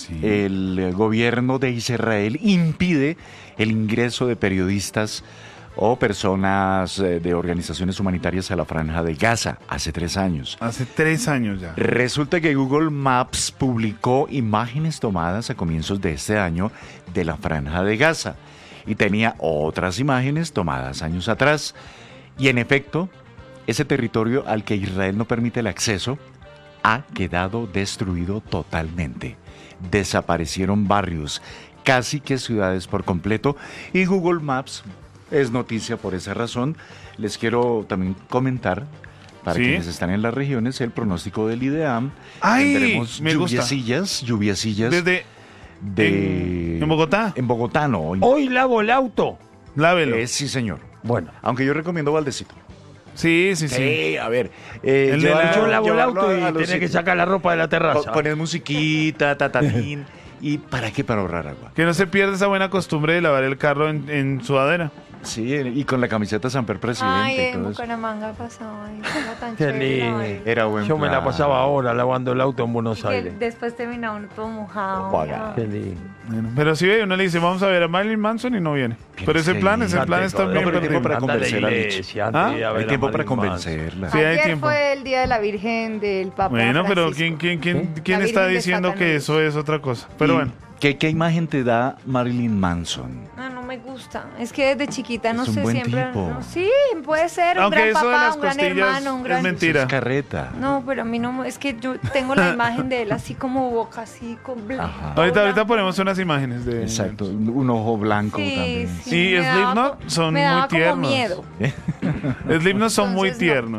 Speaker 6: el eh, gobierno de Israel impide el ingreso de periodistas o personas eh, de organizaciones humanitarias a la Franja de Gaza. Hace tres años.
Speaker 2: Hace tres años ya.
Speaker 6: Resulta que Google Maps publicó imágenes tomadas a comienzos de este año de la Franja de Gaza y tenía otras imágenes tomadas años atrás. Y en efecto, ese territorio al que Israel no permite el acceso ha quedado destruido totalmente. Desaparecieron barrios, casi que ciudades por completo, y Google Maps es noticia por esa razón. Les quiero también comentar, para
Speaker 2: ¿Sí?
Speaker 6: quienes están en las regiones, el pronóstico del IDEAM.
Speaker 2: ¡Ay!
Speaker 6: Tendremos
Speaker 2: Me gusta.
Speaker 6: lluviacillas, lluviacillas
Speaker 2: Desde
Speaker 6: de...
Speaker 2: en- en Bogotá.
Speaker 6: En Bogotá, no.
Speaker 1: Hoy lavo el auto.
Speaker 2: Lávelo.
Speaker 6: Eh, sí, señor.
Speaker 1: Bueno.
Speaker 6: Aunque yo recomiendo Valdecito.
Speaker 2: Sí, sí, sí.
Speaker 6: Sí, a ver. eh,
Speaker 2: El de la-
Speaker 6: llevarlo-
Speaker 1: Yo lavo el
Speaker 6: llevarlo
Speaker 1: auto
Speaker 6: a- a
Speaker 1: y
Speaker 6: los
Speaker 1: tenés que
Speaker 6: sitios.
Speaker 1: sacar la ropa de la terraza.
Speaker 6: Po- Poner musiquita, tatatín. ¿Y para qué? Para ahorrar agua.
Speaker 2: Que no se pierda esa buena costumbre de lavar el carro en, en sudadera.
Speaker 6: Sí, y con la camiseta Samper Presidente
Speaker 4: Ay,
Speaker 6: y
Speaker 4: en
Speaker 6: todo eso.
Speaker 4: Bucaramanga pasaba. Ay, era tan
Speaker 1: Qué
Speaker 4: chévere la
Speaker 1: lindo.
Speaker 4: vaina.
Speaker 6: Era buen
Speaker 1: Yo me la
Speaker 6: plan.
Speaker 1: pasaba ahora lavando el auto en
Speaker 4: Y
Speaker 1: Buenos
Speaker 4: que
Speaker 1: Aires.
Speaker 4: después terminaba uno todo mojado.
Speaker 6: Juega.
Speaker 4: ya.
Speaker 1: Qué lindo.
Speaker 2: Bueno, pero si ve, uno le dice, vamos a ver a Marilyn Manson y no viene. Pero ese
Speaker 6: Sí.
Speaker 2: plan, ese
Speaker 1: Andate,
Speaker 2: plan está
Speaker 1: joder.
Speaker 2: bien
Speaker 6: No, pero hay tiempo para
Speaker 1: Anda a la
Speaker 6: convencer a Licho.
Speaker 1: iglesia, antes
Speaker 2: ¿Ah?
Speaker 1: de ir a ver
Speaker 6: Hay
Speaker 1: a
Speaker 6: tiempo para
Speaker 1: Marilyn Manson.
Speaker 6: convencerla.
Speaker 2: Sí, hay
Speaker 4: Ayer
Speaker 2: tiempo.
Speaker 4: fue el día de la Virgen del Papa
Speaker 2: Bueno, pero
Speaker 4: Francisco.
Speaker 2: ¿quién, quién, quién,
Speaker 1: ¿Qué?
Speaker 2: quién
Speaker 4: La
Speaker 2: está
Speaker 4: Virgen de
Speaker 2: diciendo que
Speaker 4: Satanás.
Speaker 2: eso es otra cosa? Pero
Speaker 6: ¿Y
Speaker 2: bueno.
Speaker 6: ¿qué, ¿Qué imagen te da Marilyn Manson?
Speaker 4: No, no me gusta. Es que desde chiquita, no
Speaker 6: Es un
Speaker 4: sé,
Speaker 6: buen
Speaker 4: siempre...
Speaker 6: tipo.
Speaker 4: no, sí, puede ser un
Speaker 2: Aunque
Speaker 4: gran
Speaker 2: eso de
Speaker 4: papá,
Speaker 2: las
Speaker 4: un gran
Speaker 2: costillas
Speaker 4: hermano, un
Speaker 2: es
Speaker 4: gran...
Speaker 2: mentira.
Speaker 6: Es carreta.
Speaker 4: No, pero a mí no... me- Es que yo tengo la imagen de él así como boca, así con... blanco.
Speaker 6: Ajá.
Speaker 2: Ahorita, ahorita ponemos unas imágenes de...
Speaker 6: Exacto, un ojo blanco
Speaker 4: Sí,
Speaker 6: también.
Speaker 2: Sí,
Speaker 4: me daba
Speaker 2: Slipknot
Speaker 4: como-
Speaker 2: son
Speaker 4: me
Speaker 2: muy
Speaker 4: daba como
Speaker 2: tiernos.
Speaker 4: miedo.
Speaker 2: Slipknot son muy
Speaker 4: Entonces, no.
Speaker 2: tiernos.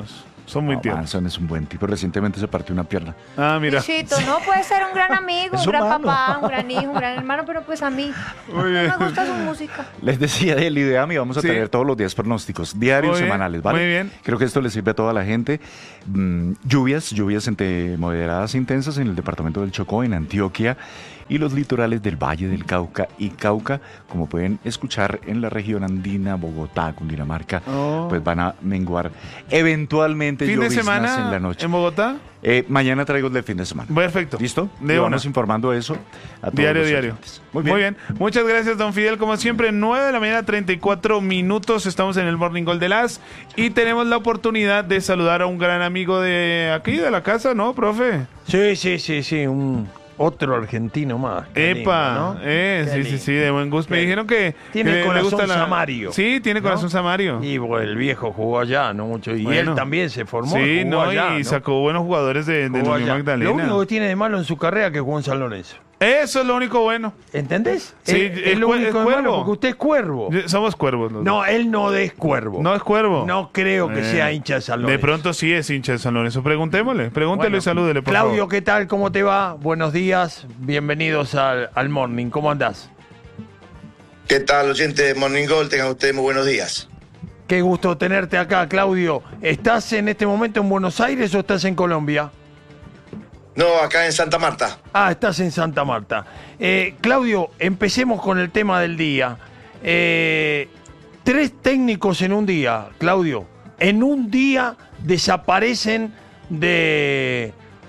Speaker 2: Son muy
Speaker 6: No,
Speaker 2: tiernos.
Speaker 6: Manson es un buen tipo. Recientemente se partió una pierna.
Speaker 2: Ah, mira.
Speaker 4: Luisito, no puede ser un gran amigo,
Speaker 6: Es
Speaker 4: un gran
Speaker 6: humano.
Speaker 4: papá, un gran hijo, un gran hermano, pero pues a mí
Speaker 2: Muy
Speaker 4: no
Speaker 2: bien.
Speaker 4: me gusta su música.
Speaker 6: Les decía del IDEAM y vamos a
Speaker 2: Sí.
Speaker 6: tener todos los días pronósticos, diarios,
Speaker 2: Muy bien,
Speaker 6: semanales, ¿vale?
Speaker 2: muy bien.
Speaker 6: Creo que esto le sirve a toda la gente. Mm, lluvias, lluvias entre moderadas e intensas en el departamento del Chocó, en Antioquia, y los litorales del Valle del Cauca y Cauca, como pueden escuchar en la región andina, Bogotá, Cundinamarca,
Speaker 2: Oh.
Speaker 6: pues van a menguar eventualmente
Speaker 2: ¿Fin de
Speaker 6: lloviznas
Speaker 2: semana
Speaker 6: en la noche.
Speaker 2: en Bogotá?
Speaker 6: Eh, mañana traigo el de fin de semana.
Speaker 2: Perfecto.
Speaker 6: ¿Listo?
Speaker 2: De
Speaker 6: Y
Speaker 2: una.
Speaker 6: vamos informando eso a todos
Speaker 2: Diario,
Speaker 6: los
Speaker 2: diario.
Speaker 6: oyentes.
Speaker 2: Muy bien. Muchas gracias, don Fidel. Como siempre, nueve de la mañana, treinta y cuatro minutos. Estamos en el Morning Call de las. Y tenemos la oportunidad de saludar a un gran amigo de aquí, de la casa, ¿no, profe?
Speaker 1: Sí, sí, sí, sí, un otro argentino más. Qué
Speaker 2: Epa,
Speaker 1: lindo, ¿no?
Speaker 2: eh,
Speaker 1: Qué
Speaker 2: sí, sí,
Speaker 1: lindo.
Speaker 2: sí, de buen gusto. Me
Speaker 1: Qué-
Speaker 2: dijeron que
Speaker 1: Tiene
Speaker 2: que le
Speaker 1: corazón
Speaker 2: gusta la-
Speaker 1: samario.
Speaker 2: Sí, tiene
Speaker 1: ¿no?
Speaker 2: corazón samario.
Speaker 1: Y bueno, el viejo jugó allá, no mucho. Y
Speaker 2: Bueno.
Speaker 1: él también se formó.
Speaker 2: Sí,
Speaker 1: jugó
Speaker 2: no,
Speaker 1: allá,
Speaker 2: y
Speaker 1: ¿no?
Speaker 2: sacó buenos jugadores de, de
Speaker 1: Jugó
Speaker 2: la Unión
Speaker 1: allá.
Speaker 2: Magdalena.
Speaker 1: Lo único que tiene de malo en su carrera es que jugó en San Lorenzo.
Speaker 2: Eso es lo único bueno.
Speaker 1: ¿Entendés?
Speaker 2: Sí,
Speaker 1: es,
Speaker 2: es
Speaker 1: es lo
Speaker 2: cue-
Speaker 1: único
Speaker 2: es
Speaker 1: de malo
Speaker 2: cuervo.
Speaker 1: porque usted es cuervo.
Speaker 2: Somos cuervos. los dos.
Speaker 1: No, él no es cuervo.
Speaker 2: No es cuervo.
Speaker 1: No creo que
Speaker 2: Eh,
Speaker 1: sea hincha de San Lorenzo.
Speaker 2: De pronto sí es hincha de San Lorenzo. Preguntémosle, pregúntele
Speaker 1: Bueno,
Speaker 2: y salúdele, por
Speaker 1: Claudio,
Speaker 2: favor.
Speaker 1: ¿qué tal? ¿Cómo te va? Buenos días. Bienvenidos al, al Morning. ¿Cómo andás?
Speaker 7: ¿Qué tal, oyente de Morning Call? Tengan ustedes muy buenos días.
Speaker 1: Qué gusto tenerte acá, Claudio. ¿Estás en este momento en Buenos Aires o estás en Colombia?
Speaker 7: No, acá en Santa Marta.
Speaker 1: Ah, estás en Santa Marta. Eh, Claudio, empecemos con el tema del día. Eh, tres técnicos en un día, Claudio. En un día desaparecen de,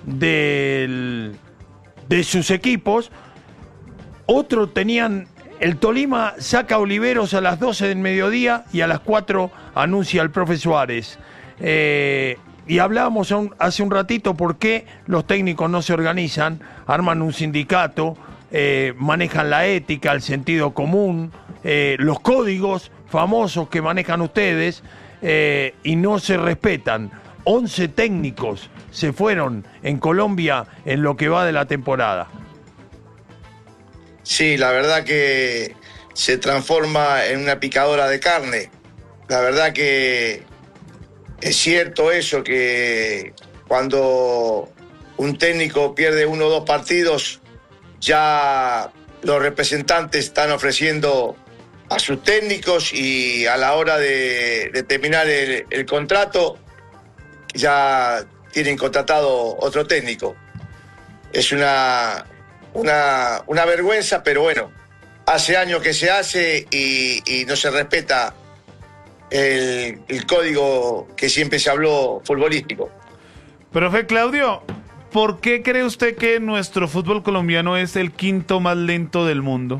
Speaker 1: del- de sus equipos. Otro tenían... El Tolima saca a Oliveros a las doce del mediodía y a las cuatro anuncia al profe Suárez. Eh, y hablábamos un- hace un ratito por qué los técnicos no se organizan, arman un sindicato, eh, manejan la ética, el sentido común, eh, los códigos famosos que manejan ustedes eh, y no se respetan. once técnicos se fueron en Colombia en lo que va de la temporada.
Speaker 7: Sí, la verdad que se transforma en una picadora de carne. La verdad que es cierto eso, que cuando un técnico pierde uno o dos partidos, ya los representantes están ofreciendo a sus técnicos y a la hora de, de terminar el, el contrato, ya tienen contratado otro técnico. Es una, una, una vergüenza, pero bueno, hace años que se hace y, y no se respeta el, el código que siempre se habló futbolístico.
Speaker 2: Profe Claudio, ¿por qué cree usted que nuestro fútbol colombiano es el quinto más lento del mundo?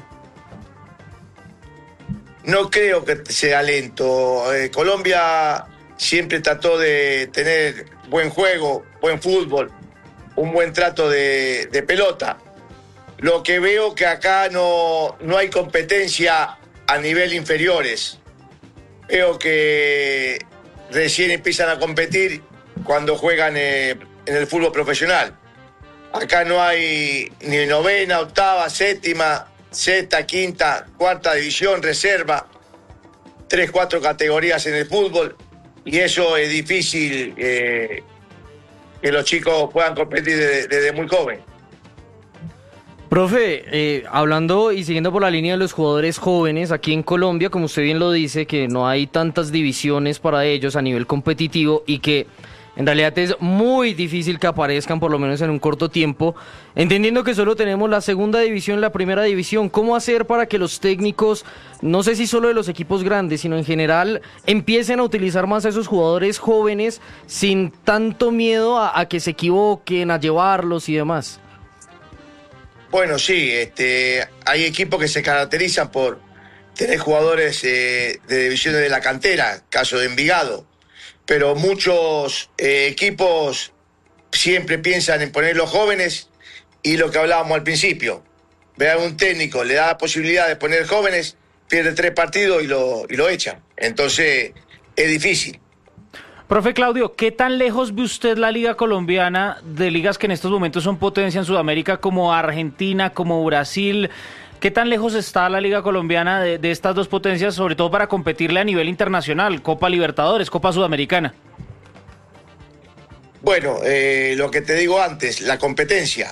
Speaker 7: No creo que sea lento. Eh, Colombia siempre trató de tener buen juego, buen fútbol, un buen trato de, de pelota. Lo que veo que acá no, no hay competencia a nivel inferiores. Veo que recién empiezan a competir cuando juegan eh, en el fútbol profesional. Acá no hay ni novena, octava, séptima, sexta, quinta, cuarta división, reserva, tres, cuatro categorías en el fútbol, y eso es difícil eh, que los chicos puedan competir desde, desde muy joven.
Speaker 8: Profe, eh, hablando y siguiendo por la línea de los jugadores jóvenes, aquí en Colombia, como usted bien lo dice, que no hay tantas divisiones para ellos a nivel competitivo y que en realidad es muy difícil que aparezcan, por lo menos en un corto tiempo, entendiendo que solo tenemos la segunda división, la primera división. ¿Cómo hacer para que los técnicos, no sé si solo de los equipos grandes, sino en general, empiecen a utilizar más a esos jugadores jóvenes sin tanto miedo a, a que se equivoquen, a llevarlos y demás?
Speaker 7: Bueno, sí, este, hay equipos que se caracterizan por tener jugadores eh, de divisiones de la cantera, caso de Envigado, pero muchos eh, equipos siempre piensan en poner los jóvenes y lo que hablábamos al principio, vean un técnico, le da la posibilidad de poner jóvenes, pierde tres partidos y lo, y lo echan. Entonces es difícil.
Speaker 9: Profe Claudio, ¿qué tan lejos ve usted la liga colombiana de ligas que en estos momentos son potencia en Sudamérica como Argentina, como Brasil? ¿Qué tan lejos está la liga colombiana de, de estas dos potencias, sobre todo para competirle a nivel internacional, Copa Libertadores, Copa Sudamericana?
Speaker 7: Bueno, eh, lo que te digo antes, la competencia.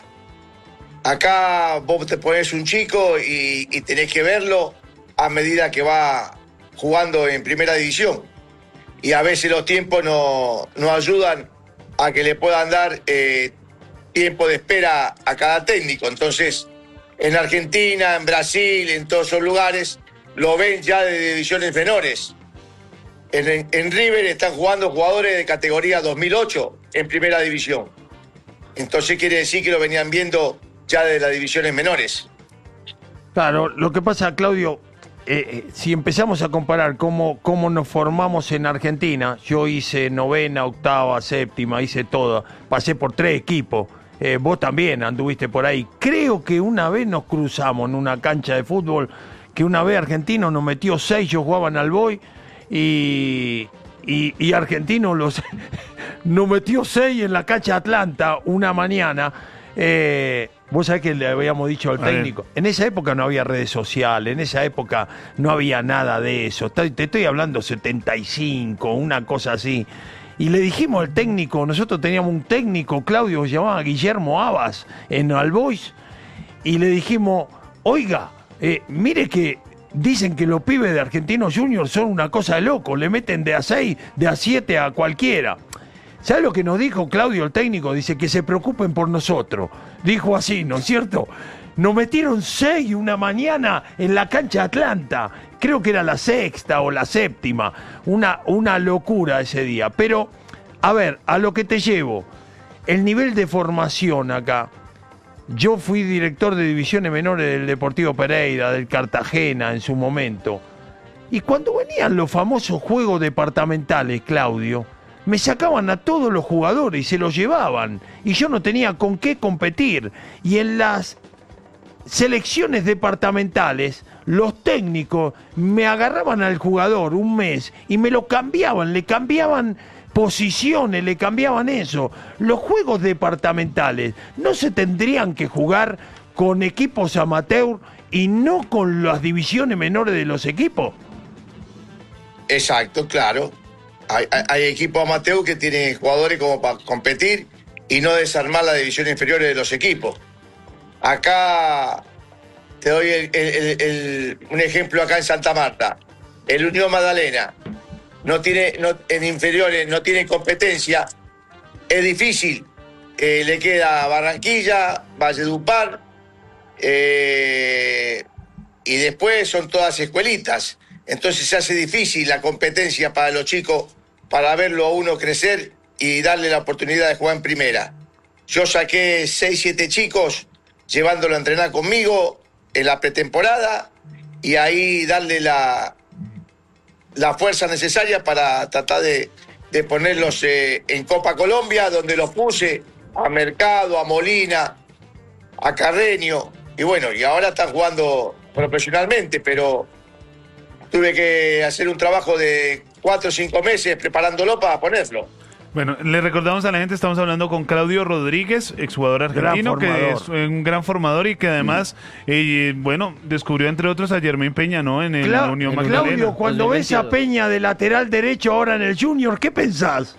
Speaker 7: Acá vos te pones un chico y, y tenés que verlo a medida que va jugando en primera división. Y a veces los tiempos no, no ayudan a que le puedan dar eh, tiempo de espera a cada técnico. Entonces, en Argentina, en Brasil, en todos esos lugares, lo ven ya de divisiones menores. En, en, en River están jugando jugadores de categoría dos mil ocho en primera división. Entonces quiere decir que lo venían viendo ya de las divisiones menores.
Speaker 1: Claro, lo que pasa, Claudio, eh, eh, si empezamos a comparar cómo, cómo nos formamos en Argentina, yo hice novena, octava, séptima, hice todo, pasé por tres equipos, eh, vos también anduviste por ahí. Creo que una vez nos cruzamos en una cancha de fútbol, que una vez Argentino nos metió seis, yo jugaba en Alboy, y, y, y Argentino los, nos metió seis en la cancha de Atlanta una mañana. Eh, vos sabés que le habíamos dicho al técnico, en esa época no había redes sociales, en esa época no había nada de eso, te, te estoy hablando setenta y cinco, una cosa así, y le dijimos al técnico, nosotros teníamos un técnico, Claudio, que se llamaba Guillermo Abas, en Albois, y le dijimos, oiga, eh, mire que dicen que los pibes de Argentinos Juniors son una cosa de loco, le meten de a seis, de a siete a cualquiera. ¿Sabes lo que nos dijo Claudio, el técnico? Dice que se preocupen por nosotros. Dijo así, ¿no es cierto? Nos metieron seis una mañana en la cancha de Atlanta. Creo que era la sexta o la séptima. Una, una locura ese día. Pero, a ver, a lo que te llevo. El nivel de formación acá. Yo fui director de divisiones menores del Deportivo Pereira, del Cartagena en su momento. Y cuando venían los famosos juegos departamentales, Claudio, me sacaban a todos los jugadores y se los llevaban. Y yo no tenía con qué competir. Y en las selecciones departamentales, los técnicos me agarraban al jugador un mes y me lo cambiaban, le cambiaban posiciones, le cambiaban eso. Los juegos departamentales no se tendrían que jugar con equipos amateur y no con las divisiones menores de los equipos.
Speaker 7: Exacto, claro. Hay, hay, hay equipos amateur que tienen jugadores como para competir y no desarmar las divisiones inferiores de los equipos. Acá te doy el, el, el, el, un ejemplo acá en Santa Marta. El Unión Magdalena no tiene, no, en inferiores no tiene competencia. Es difícil. Eh, le queda Barranquilla, Valledupar, eh, y después son todas escuelitas. Entonces se hace difícil la competencia para los chicos, para verlo a uno crecer y darle la oportunidad de jugar en primera. Yo saqué seis, siete chicos llevándolo a entrenar conmigo en la pretemporada y ahí darle la, la fuerza necesaria para tratar de, de ponerlos eh, en Copa Colombia, donde los puse a Mercado, a Molina, a Carreño. Y bueno, y ahora están jugando profesionalmente, pero tuve que hacer un trabajo de cuatro o cinco meses preparándolo para ponerlo.
Speaker 2: Bueno, le recordamos a la gente, estamos hablando con Claudio Rodríguez, exjugador argentino, que es un gran formador y que además, mm. eh, bueno, descubrió entre otros a Germán Peña, ¿no? En el Cla Unión Magdalena.
Speaker 1: Claudio, cuando ves a Peña de lateral derecho ahora en el Junior, ¿qué pensás?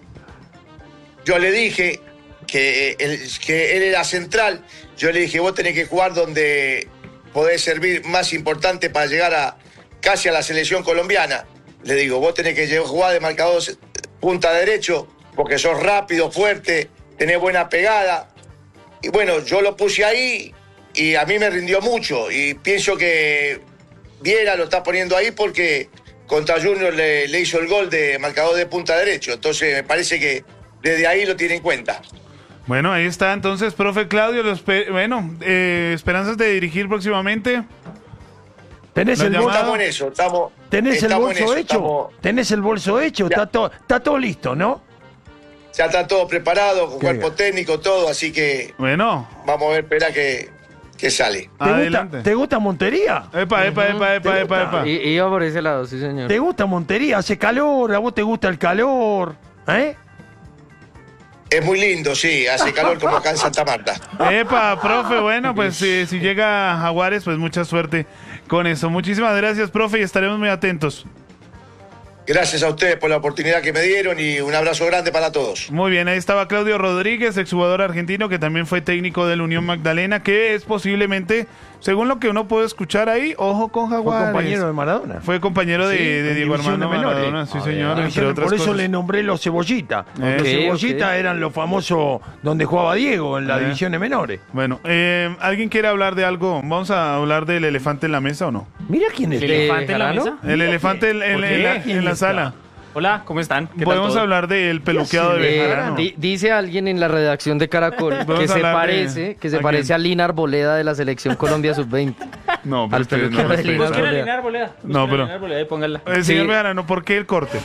Speaker 7: Yo le dije que él, que él era central, yo le dije, vos tenés que jugar donde podés servir más importante para llegar a casi a la selección colombiana. Le digo, vos tenés que jugar de marcador punta derecho, porque sos rápido, fuerte, tenés buena pegada. Y bueno, yo lo puse ahí y a mí me rindió mucho. Y pienso que Viera lo está poniendo ahí porque contra Junior le, le hizo el gol de marcador de punta derecho. Entonces me parece que desde ahí lo tiene en cuenta.
Speaker 2: Bueno, ahí está entonces, profe Claudio. Los bueno, eh, esperanzas de dirigir próximamente.
Speaker 1: ¿Tenés el
Speaker 7: bolso? Estamos en eso, estamos,
Speaker 1: ¿Tenés
Speaker 7: estamos
Speaker 1: el bolso
Speaker 7: en eso,
Speaker 1: hecho?
Speaker 7: Estamos...
Speaker 1: ¿Tenés el bolso hecho? Está todo, está todo listo, ¿no?
Speaker 7: Ya está todo preparado, con Qué cuerpo bien. técnico, todo, así que
Speaker 2: bueno,
Speaker 7: vamos a ver, espera que, que sale.
Speaker 1: ¿Te gusta, ¿Te gusta Montería?
Speaker 2: Epa, epa, epa, epa, epa, epa.
Speaker 8: Y, iba por ese lado, sí, señor.
Speaker 1: ¿Te gusta Montería? ¿Hace calor? ¿A vos te gusta el calor? ¿Eh?
Speaker 7: Es muy lindo, sí, hace calor como acá en Santa Marta.
Speaker 2: Epa, profe, bueno, pues si, si llega a Jaguares, pues mucha suerte con eso. Muchísimas gracias, profe, y estaremos muy atentos.
Speaker 7: Gracias a ustedes por la oportunidad que me dieron y un abrazo grande para todos.
Speaker 2: Muy bien, ahí estaba Claudio Rodríguez, exjugador argentino que también fue técnico del Unión Magdalena, que es posiblemente, según lo que uno puede escuchar ahí, ojo con
Speaker 1: Fue
Speaker 2: Jaguares.
Speaker 1: compañero de Maradona.
Speaker 2: Fue compañero de,
Speaker 1: Sí,
Speaker 2: de
Speaker 1: en
Speaker 2: Diego
Speaker 1: divisiones
Speaker 2: Armando
Speaker 1: menores.
Speaker 2: Maradona, sí
Speaker 1: Ah,
Speaker 2: señor,
Speaker 1: bien.
Speaker 2: entre otras
Speaker 1: Por eso
Speaker 2: cosas.
Speaker 1: le nombré los cebollita.
Speaker 2: Eh.
Speaker 1: Los
Speaker 8: Ok,
Speaker 1: cebollita
Speaker 8: ok.
Speaker 1: eran los famosos donde jugaba Diego en las
Speaker 2: Eh.
Speaker 1: divisiones menores.
Speaker 2: Bueno, eh, ¿alguien quiere hablar de algo? ¿Vamos a hablar del elefante en la mesa o no?
Speaker 1: Mira quién es.
Speaker 9: ¿El elefante en la
Speaker 8: Jarano?
Speaker 9: mesa?
Speaker 2: El elefante en, en-
Speaker 1: ¿Por
Speaker 2: en
Speaker 1: qué?
Speaker 2: la,
Speaker 1: ¿Quién
Speaker 2: en la
Speaker 1: está?
Speaker 2: sala.
Speaker 9: Hola, ¿cómo están? ¿Qué tal
Speaker 2: Podemos
Speaker 9: todo?
Speaker 2: hablar del peluqueado de
Speaker 1: hace?
Speaker 8: Eh,
Speaker 2: Bejarano.
Speaker 8: di- dice alguien en la redacción de Caracol
Speaker 2: Vamos
Speaker 8: que
Speaker 2: a
Speaker 8: se
Speaker 2: hablar de-
Speaker 8: parece, que se
Speaker 2: ¿a
Speaker 8: parece
Speaker 2: quién?
Speaker 8: a Lina Arboleda de la selección Colombia sub veinte.
Speaker 2: No, pero
Speaker 8: al
Speaker 2: ustedes no
Speaker 8: peluquero de
Speaker 2: respetan.
Speaker 8: Lina
Speaker 9: Busquen a
Speaker 8: Arboleda.
Speaker 9: Lina Arboleda.
Speaker 2: No,
Speaker 9: Busquen a
Speaker 2: pero-
Speaker 9: Lina Arboleda y pónganla.
Speaker 2: Eh, señor
Speaker 8: Sí.
Speaker 2: Bejarano, ¿por qué el corte?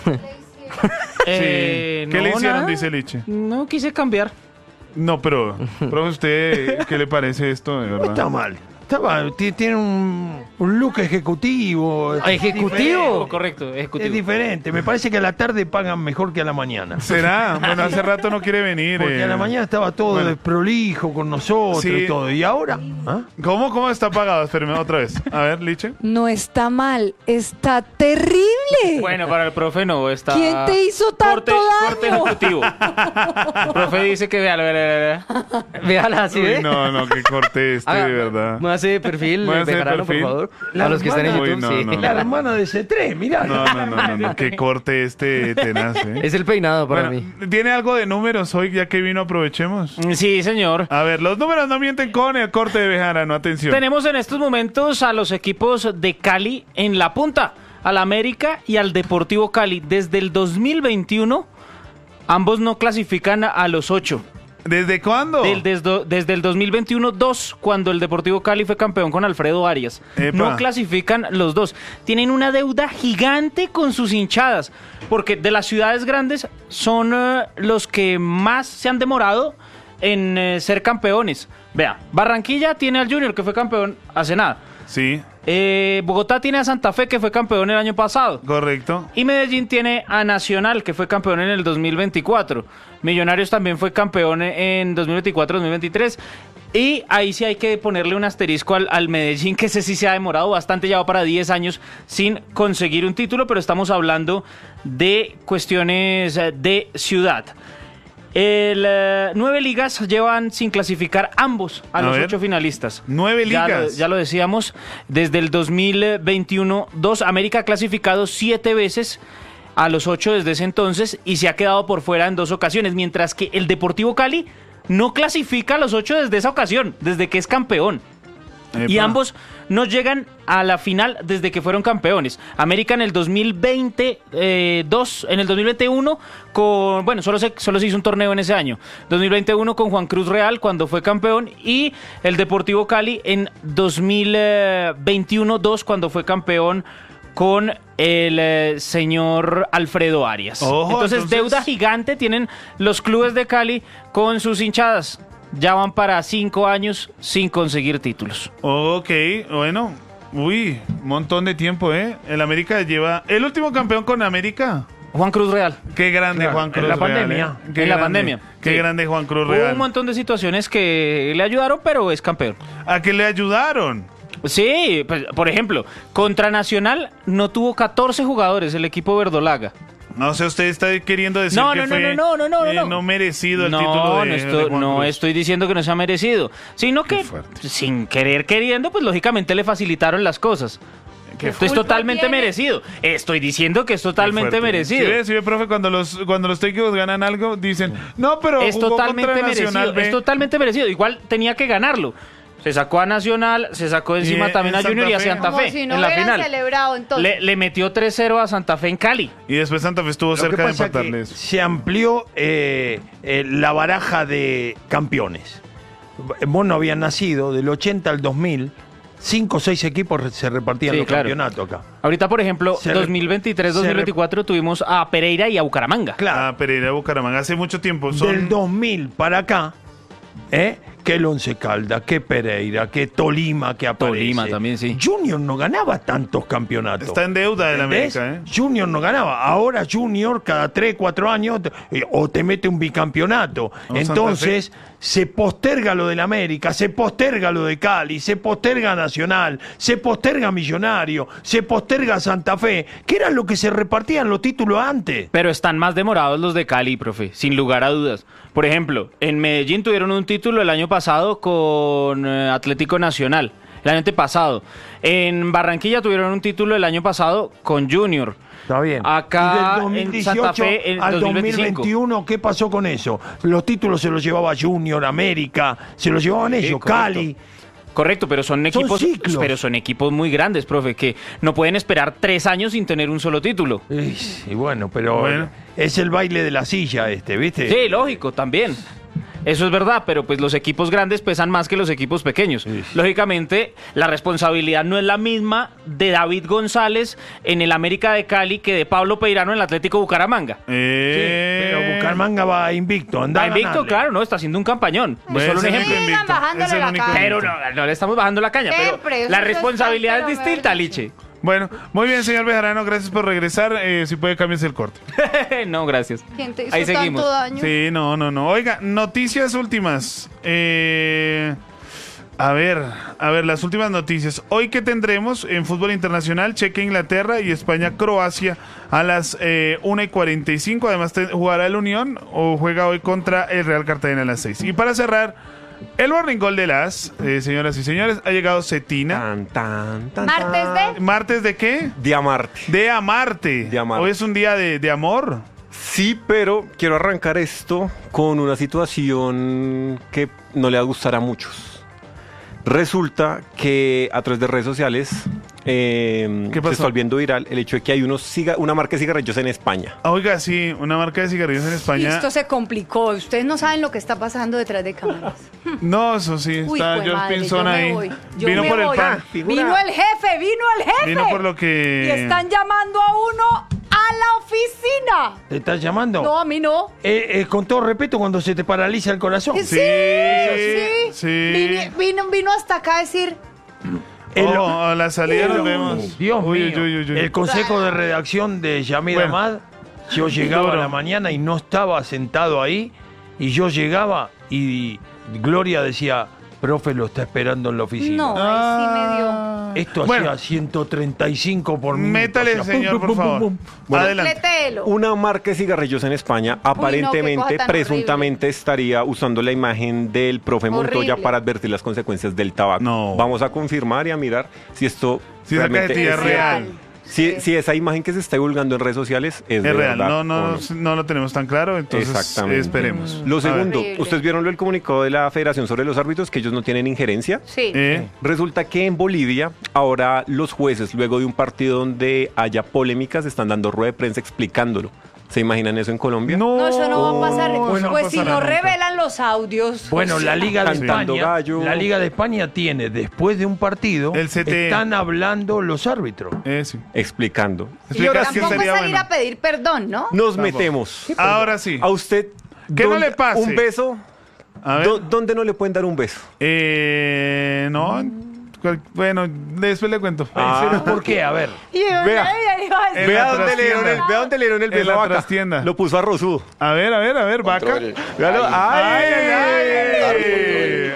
Speaker 9: Eh,
Speaker 2: ¿Qué
Speaker 9: no,
Speaker 2: le hicieron,
Speaker 9: nada.
Speaker 2: dice Liche?
Speaker 9: No quise cambiar.
Speaker 2: No, pero, pero usted, ¿qué le parece esto de
Speaker 1: No
Speaker 2: verdad?
Speaker 1: está mal. Está mal. Ti- Tiene un, un look ejecutivo. es
Speaker 8: ¿Ejecutivo?
Speaker 1: diferente.
Speaker 9: Correcto, ejecutivo.
Speaker 1: Es diferente. Me parece que a la tarde pagan mejor que a la mañana.
Speaker 2: ¿Será? Bueno, hace rato no quiere venir.
Speaker 1: Porque
Speaker 2: eh.
Speaker 1: a la mañana estaba todo
Speaker 2: Bueno.
Speaker 1: desprolijo con nosotros
Speaker 2: Sí.
Speaker 1: y todo. ¿Y ahora? ¿Ah?
Speaker 2: ¿Cómo, cómo está pagado? Espérame otra vez. A ver, Liche.
Speaker 10: No está mal, está terrible.
Speaker 9: Bueno, para el profe no está.
Speaker 10: ¿Quién te hizo tanto
Speaker 9: corte, corte
Speaker 10: daño?
Speaker 9: ejecutivo. El profe dice que vea, vea, vea, vea.
Speaker 8: Véala así,
Speaker 2: Uy,
Speaker 8: ¿eh?
Speaker 2: no, no, que corte este,
Speaker 8: Haga-
Speaker 2: de verdad.
Speaker 8: Muévase de perfil,
Speaker 2: Muévase de
Speaker 8: Bejarano, por
Speaker 2: perfil.
Speaker 8: favor.
Speaker 1: La
Speaker 8: a los que están en
Speaker 1: hermana-
Speaker 8: YouTube,
Speaker 2: Uy, no,
Speaker 8: sí.
Speaker 2: no,
Speaker 1: La hermana de C tres, mirá.
Speaker 2: No, no, no, no, no, que corte este tenaz, ¿eh?
Speaker 8: Es el peinado para
Speaker 2: Bueno,
Speaker 8: mí.
Speaker 2: ¿tiene algo de números hoy? Ya que vino, aprovechemos.
Speaker 9: Sí, señor.
Speaker 2: A ver, los números no mienten con el corte de Bejarano, atención.
Speaker 9: Tenemos en estos momentos a los equipos de Cali en la punta, al América y al Deportivo Cali. Desde el dos mil veintiuno, ambos no clasifican a los ocho.
Speaker 2: ¿Desde cuándo?
Speaker 9: Del- desde, desde el dos mil veintiuno, dos, cuando el Deportivo Cali fue campeón con Alfredo Arias.
Speaker 2: Epa.
Speaker 9: No clasifican los dos. Tienen una deuda gigante con sus hinchadas, porque de las ciudades grandes son eh, los que más se han demorado en eh, ser campeones. Vea, Barranquilla tiene al Junior, que fue campeón hace nada.
Speaker 2: Sí,
Speaker 9: Eh, Bogotá tiene a Santa Fe, que fue campeón el año pasado.
Speaker 2: correcto.
Speaker 9: Y Medellín tiene a Nacional, que fue campeón en el dos mil veinticuatro. Millonarios también fue campeón en dos mil veinticuatro dos mil veintitrés. Y ahí sí hay que ponerle un asterisco al, al Medellín, que ese sí se ha demorado bastante, ya va para diez años sin conseguir un título, pero estamos hablando de cuestiones eh, de ciudad. El, eh, nueve ligas llevan sin clasificar ambos a,
Speaker 2: A
Speaker 9: los
Speaker 2: ver.
Speaker 9: ocho finalistas.
Speaker 2: Nueve
Speaker 9: Ya lo-
Speaker 2: ligas.
Speaker 9: Ya lo decíamos, desde el dos mil veintiuno, dos, América ha clasificado siete veces a los ocho desde ese entonces y se ha quedado por fuera en dos ocasiones, mientras que el Deportivo Cali no clasifica a los ocho desde esa ocasión, desde que es campeón. Y
Speaker 2: Epa.
Speaker 9: ambos no llegan a la final desde que fueron campeones. América en el dos mil veintidós, en el dos mil veintiuno, con, bueno, solo se, solo se hizo un torneo en ese año. dos mil veintiuno con Juan Cruz Real cuando fue campeón y el Deportivo Cali en dos mil veintiuno dos cuando fue campeón con el eh, señor Alfredo Arias.
Speaker 2: Ojo,
Speaker 9: entonces,
Speaker 2: entonces-
Speaker 9: deuda gigante tienen los clubes de Cali con sus hinchadas. Ya van para cinco años sin conseguir títulos.
Speaker 2: Ok, bueno. Uy, un montón de tiempo, ¿eh? El América lleva... El último campeón con América.
Speaker 9: Juan Cruz Real.
Speaker 2: Qué grande
Speaker 1: Claro,
Speaker 2: Juan
Speaker 1: en
Speaker 2: Cruz
Speaker 1: la
Speaker 2: Real,
Speaker 1: pandemia.
Speaker 2: ¿eh? Qué
Speaker 9: En la
Speaker 2: grande,
Speaker 9: pandemia.
Speaker 2: Qué
Speaker 9: Sí.
Speaker 2: grande Juan Cruz
Speaker 9: Hubo
Speaker 2: Real.
Speaker 9: un montón de situaciones que le ayudaron, pero es campeón.
Speaker 2: ¿A qué le ayudaron?
Speaker 9: Sí, pues, por ejemplo, contra Nacional no tuvo catorce jugadores el equipo verdolaga.
Speaker 2: No sé, usted está queriendo decir
Speaker 9: No,
Speaker 2: que
Speaker 9: no, no,
Speaker 2: fue
Speaker 9: no, no, no,
Speaker 2: eh,
Speaker 9: no.
Speaker 2: no merecido el
Speaker 9: no,
Speaker 2: título de,
Speaker 9: no,
Speaker 2: de
Speaker 9: estoy,
Speaker 2: Juan
Speaker 9: no
Speaker 2: Cruz.
Speaker 9: estoy diciendo que no se ha merecido, sino que
Speaker 2: fuerte.
Speaker 9: sin querer queriendo, pues lógicamente le facilitaron las cosas. Esto es
Speaker 4: culpa
Speaker 9: totalmente
Speaker 4: tiene?
Speaker 9: merecido. Estoy diciendo que es
Speaker 2: Qué
Speaker 9: totalmente
Speaker 2: fuerte.
Speaker 9: merecido.
Speaker 2: ¿Sí ve, sí ve, profe? Cuando los, cuando los técnicos ganan algo, dicen, no, pero
Speaker 9: Es
Speaker 2: jugó
Speaker 9: totalmente
Speaker 2: contra
Speaker 9: merecido.
Speaker 2: Nacional B.
Speaker 9: Es totalmente merecido. Igual tenía que ganarlo. Se sacó a Nacional, se sacó encima
Speaker 2: en-
Speaker 9: también
Speaker 2: en
Speaker 9: a Junior y a
Speaker 2: Santa Fe.
Speaker 9: Santa
Speaker 4: Como
Speaker 9: Fe
Speaker 4: si no
Speaker 9: en la
Speaker 4: hubieran
Speaker 9: final.
Speaker 4: celebrado entonces.
Speaker 9: Le, le metió tres cero a Santa Fe en Cali.
Speaker 2: Y después Santa Fe estuvo
Speaker 1: Lo que
Speaker 2: cerca de
Speaker 1: pasa es que
Speaker 2: empatarles.
Speaker 1: se amplió eh, eh, la baraja de campeones. Vos no habías nacido, del ochenta al dos mil, cinco o seis equipos se repartían
Speaker 9: Sí,
Speaker 1: los
Speaker 9: claro.
Speaker 1: campeonatos acá.
Speaker 9: Ahorita, por ejemplo,
Speaker 1: Se re-
Speaker 9: dos mil veintitrés dos mil veinticuatro tuvimos a Pereira y a Bucaramanga.
Speaker 1: Claro,
Speaker 2: Ah, Pereira Bucaramanga hace mucho tiempo. Son...
Speaker 1: del dos mil para acá, ¿eh? que el Once Caldas, que Pereira, que Tolima que aparece.
Speaker 9: Tolima también, sí.
Speaker 1: Junior no ganaba tantos campeonatos.
Speaker 2: Está en deuda del
Speaker 1: ¿Entendés?
Speaker 2: América, ¿eh?
Speaker 1: Junior no ganaba. Ahora Junior cada tres, cuatro años te- eh, o te mete un bicampeonato.
Speaker 2: O
Speaker 1: Entonces se posterga lo del América, se posterga lo de Cali, se posterga Nacional, se posterga Millonario, se posterga Santa Fe, que era lo que se repartían los títulos antes.
Speaker 9: Pero están más demorados los de Cali, profe, sin lugar a dudas. Por ejemplo, en Medellín tuvieron un título el año pasado con eh, Atlético Nacional, el año antepasado. En Barranquilla tuvieron un título el año pasado con Junior.
Speaker 1: Está bien.
Speaker 9: Acá
Speaker 1: y del
Speaker 9: en
Speaker 1: dos mil dieciocho
Speaker 9: Santa Fe en
Speaker 1: al
Speaker 9: dos mil
Speaker 1: dos mil
Speaker 9: veinticinco.
Speaker 1: veintiuno, ¿qué pasó con eso? Los títulos se los llevaba Junior, América, se los llevaban ellos,
Speaker 9: correcto.
Speaker 1: Cali.
Speaker 9: Correcto, pero son equipos,
Speaker 1: ciclos.
Speaker 9: pero son equipos muy grandes, profe, que no pueden esperar tres años sin tener un solo título.
Speaker 1: Y, y bueno, pero
Speaker 2: Bueno.
Speaker 1: es el baile de la silla este, ¿viste?
Speaker 9: Sí, lógico, también. Eso es verdad, pero pues los equipos grandes pesan más que los equipos pequeños.
Speaker 1: Sí.
Speaker 9: Lógicamente, la responsabilidad no es la misma de David González en el América de Cali que de Pablo Peirano en el Atlético Bucaramanga.
Speaker 2: Eh,
Speaker 1: Pero Bucaramanga va invicto, anda
Speaker 9: Va
Speaker 1: a
Speaker 9: invicto,
Speaker 1: ganarle.
Speaker 9: claro, no, está haciendo un campañón.
Speaker 2: Bueno,
Speaker 9: Es solo un
Speaker 2: ese es el
Speaker 9: ejemplo.
Speaker 2: único invicto.
Speaker 4: bajándole
Speaker 2: Es el
Speaker 4: la
Speaker 2: único
Speaker 4: caña.
Speaker 9: Pero
Speaker 2: invicto.
Speaker 9: no, no le estamos bajando la caña,
Speaker 4: Siempre,
Speaker 9: pero
Speaker 4: eso
Speaker 9: la
Speaker 4: es
Speaker 9: responsabilidad es
Speaker 4: pero
Speaker 9: distinta,
Speaker 4: mejor
Speaker 9: Liche.
Speaker 2: Bueno, muy bien, señor Bejarano, gracias por regresar. Eh, si puede, cámbiese el corte.
Speaker 9: No, gracias.
Speaker 4: ¿Quién te hizo
Speaker 9: Ahí seguimos.
Speaker 4: tanto daño?
Speaker 2: Sí, no, no, no. Oiga, noticias últimas. Eh, a ver, a ver, las últimas noticias. Hoy que tendremos en fútbol internacional, Chequia Inglaterra y España Croacia a las eh, una y cuarenta y cinco. Además, te- jugará el Unión o juega hoy contra el Real Cartagena a las seis. Y para cerrar, el morning call de las, eh, señoras y señores, ha llegado Cetina.
Speaker 11: Tan, tan, tan,
Speaker 4: ¿Martes
Speaker 11: tan.
Speaker 4: de?
Speaker 2: ¿Martes de qué?
Speaker 11: De amarte.
Speaker 2: De amarte.
Speaker 11: De amarte.
Speaker 2: Hoy es un día de, de amor.
Speaker 11: Sí, pero quiero arrancar esto con una situación que no le va a gustar a muchos. Resulta que a través de redes sociales eh,
Speaker 2: ¿Qué pasó?
Speaker 11: se está volviendo viral el hecho de que hay unos ciga- una marca de cigarrillos en España.
Speaker 2: Oiga, sí, una marca de cigarrillos en
Speaker 10: Y
Speaker 2: España.
Speaker 10: esto se complicó. Ustedes no saben lo que está pasando detrás de cámaras.
Speaker 2: No, eso sí,
Speaker 10: Uy,
Speaker 2: está
Speaker 10: jue
Speaker 2: George
Speaker 10: madre,
Speaker 2: Pinzón
Speaker 10: yo me
Speaker 2: ahí.
Speaker 10: voy, yo
Speaker 2: Vino
Speaker 10: me
Speaker 2: por el
Speaker 10: voy.
Speaker 2: pan.
Speaker 10: Vino el jefe, vino el jefe.
Speaker 2: Vino por lo que.
Speaker 10: Y están llamando a uno a la oficina.
Speaker 1: ¿Te estás llamando?
Speaker 10: No, a mí no.
Speaker 1: Eh, eh, con todo respeto, cuando se te paraliza el corazón.
Speaker 10: Sí,
Speaker 2: Sí,
Speaker 10: sí.
Speaker 2: sí.
Speaker 10: Vine- Vino, vino hasta acá a decir,
Speaker 1: El-
Speaker 2: Oh, a la salida
Speaker 1: Uh,
Speaker 2: nos vemos.
Speaker 1: Dios
Speaker 2: Uy,
Speaker 1: mío.
Speaker 2: uy, uy, uy.
Speaker 1: El consejo de redacción de Yamid
Speaker 2: Bueno.
Speaker 1: Ahmad, yo llegaba
Speaker 2: Duro.
Speaker 1: a la mañana y no estaba sentado ahí, y yo llegaba y Gloria decía, profe, lo está esperando en la oficina.
Speaker 10: no, ahí sí me dio.
Speaker 1: Esto
Speaker 2: Bueno.
Speaker 1: hacía ciento treinta y cinco por minuto.
Speaker 2: Métale,
Speaker 1: o sea,
Speaker 2: señor,
Speaker 1: pum,
Speaker 2: por
Speaker 1: pum, pum,
Speaker 2: favor.
Speaker 1: pum.
Speaker 11: Bueno,
Speaker 2: Adelante.
Speaker 10: Completelo.
Speaker 11: Una marca de cigarrillos en España
Speaker 10: qué cosa
Speaker 11: aparentemente,
Speaker 10: tan
Speaker 11: presuntamente estaría usando la imagen del profe Montoya
Speaker 10: Horrible.
Speaker 11: para advertir las consecuencias del tabaco.
Speaker 2: No.
Speaker 11: Vamos a confirmar y a mirar si esto
Speaker 2: Si esa
Speaker 11: realmente
Speaker 2: cajetilla es
Speaker 11: es
Speaker 2: real.
Speaker 11: Si, si esa imagen que se está divulgando en redes sociales es,
Speaker 2: Es
Speaker 11: de
Speaker 2: real,
Speaker 11: verdad
Speaker 2: no, no,
Speaker 11: o
Speaker 2: no, no lo tenemos tan claro, entonces
Speaker 11: Exactamente.
Speaker 2: esperemos.
Speaker 11: Lo
Speaker 2: A ver.
Speaker 11: segundo,
Speaker 10: Horrible.
Speaker 11: ¿ustedes vieron el comunicado de la Federación sobre los árbitros, que ellos no tienen injerencia?
Speaker 10: Sí.
Speaker 2: Eh,
Speaker 11: Resulta que en Bolivia, ahora los jueces, luego de un partido donde haya polémicas, están dando rueda de prensa explicándolo. ¿Se imaginan eso en Colombia?
Speaker 2: No,
Speaker 10: No, eso no va a pasar.
Speaker 2: eso
Speaker 10: pues si
Speaker 2: pasará
Speaker 10: no
Speaker 2: nunca.
Speaker 10: revelan los audios.
Speaker 1: Bueno,
Speaker 10: o
Speaker 1: la
Speaker 10: sea,
Speaker 1: Liga de
Speaker 11: Cantando
Speaker 1: España,
Speaker 11: gallo.
Speaker 1: la Liga de España tiene, después de un partido,
Speaker 2: El C T E.
Speaker 1: están hablando los árbitros.
Speaker 2: Eh, sí.
Speaker 11: Explicando.
Speaker 2: Explica
Speaker 11: Y ahora
Speaker 2: que
Speaker 11: sí,
Speaker 10: Tampoco es
Speaker 2: sería
Speaker 10: salir
Speaker 2: bueno.
Speaker 10: a pedir perdón, ¿no?
Speaker 11: nos metemos.
Speaker 2: Ahora sí.
Speaker 11: A usted,
Speaker 2: Que no
Speaker 11: ¿dónde-
Speaker 2: le pase.
Speaker 11: un beso?
Speaker 2: A ver.
Speaker 11: ¿Dó- ¿Dónde no le pueden dar un beso?
Speaker 2: Eh, no. cual- Bueno, después le cuento.
Speaker 1: ¿Pero por qué? A ver.
Speaker 10: Y yo,
Speaker 11: Vea.
Speaker 10: ella iba a decir,
Speaker 2: En
Speaker 11: Vea
Speaker 2: la
Speaker 11: dónde, le dieron el,
Speaker 2: trastienda.
Speaker 11: vea dónde le dieron el
Speaker 2: En
Speaker 11: beso
Speaker 2: la
Speaker 11: a Vaca.
Speaker 2: trastienda.
Speaker 11: Lo puso a Rosudo.
Speaker 2: A ver, a ver, a ver, vaca.
Speaker 11: Véalo. ¡Ay, ay,
Speaker 2: ¡Ay!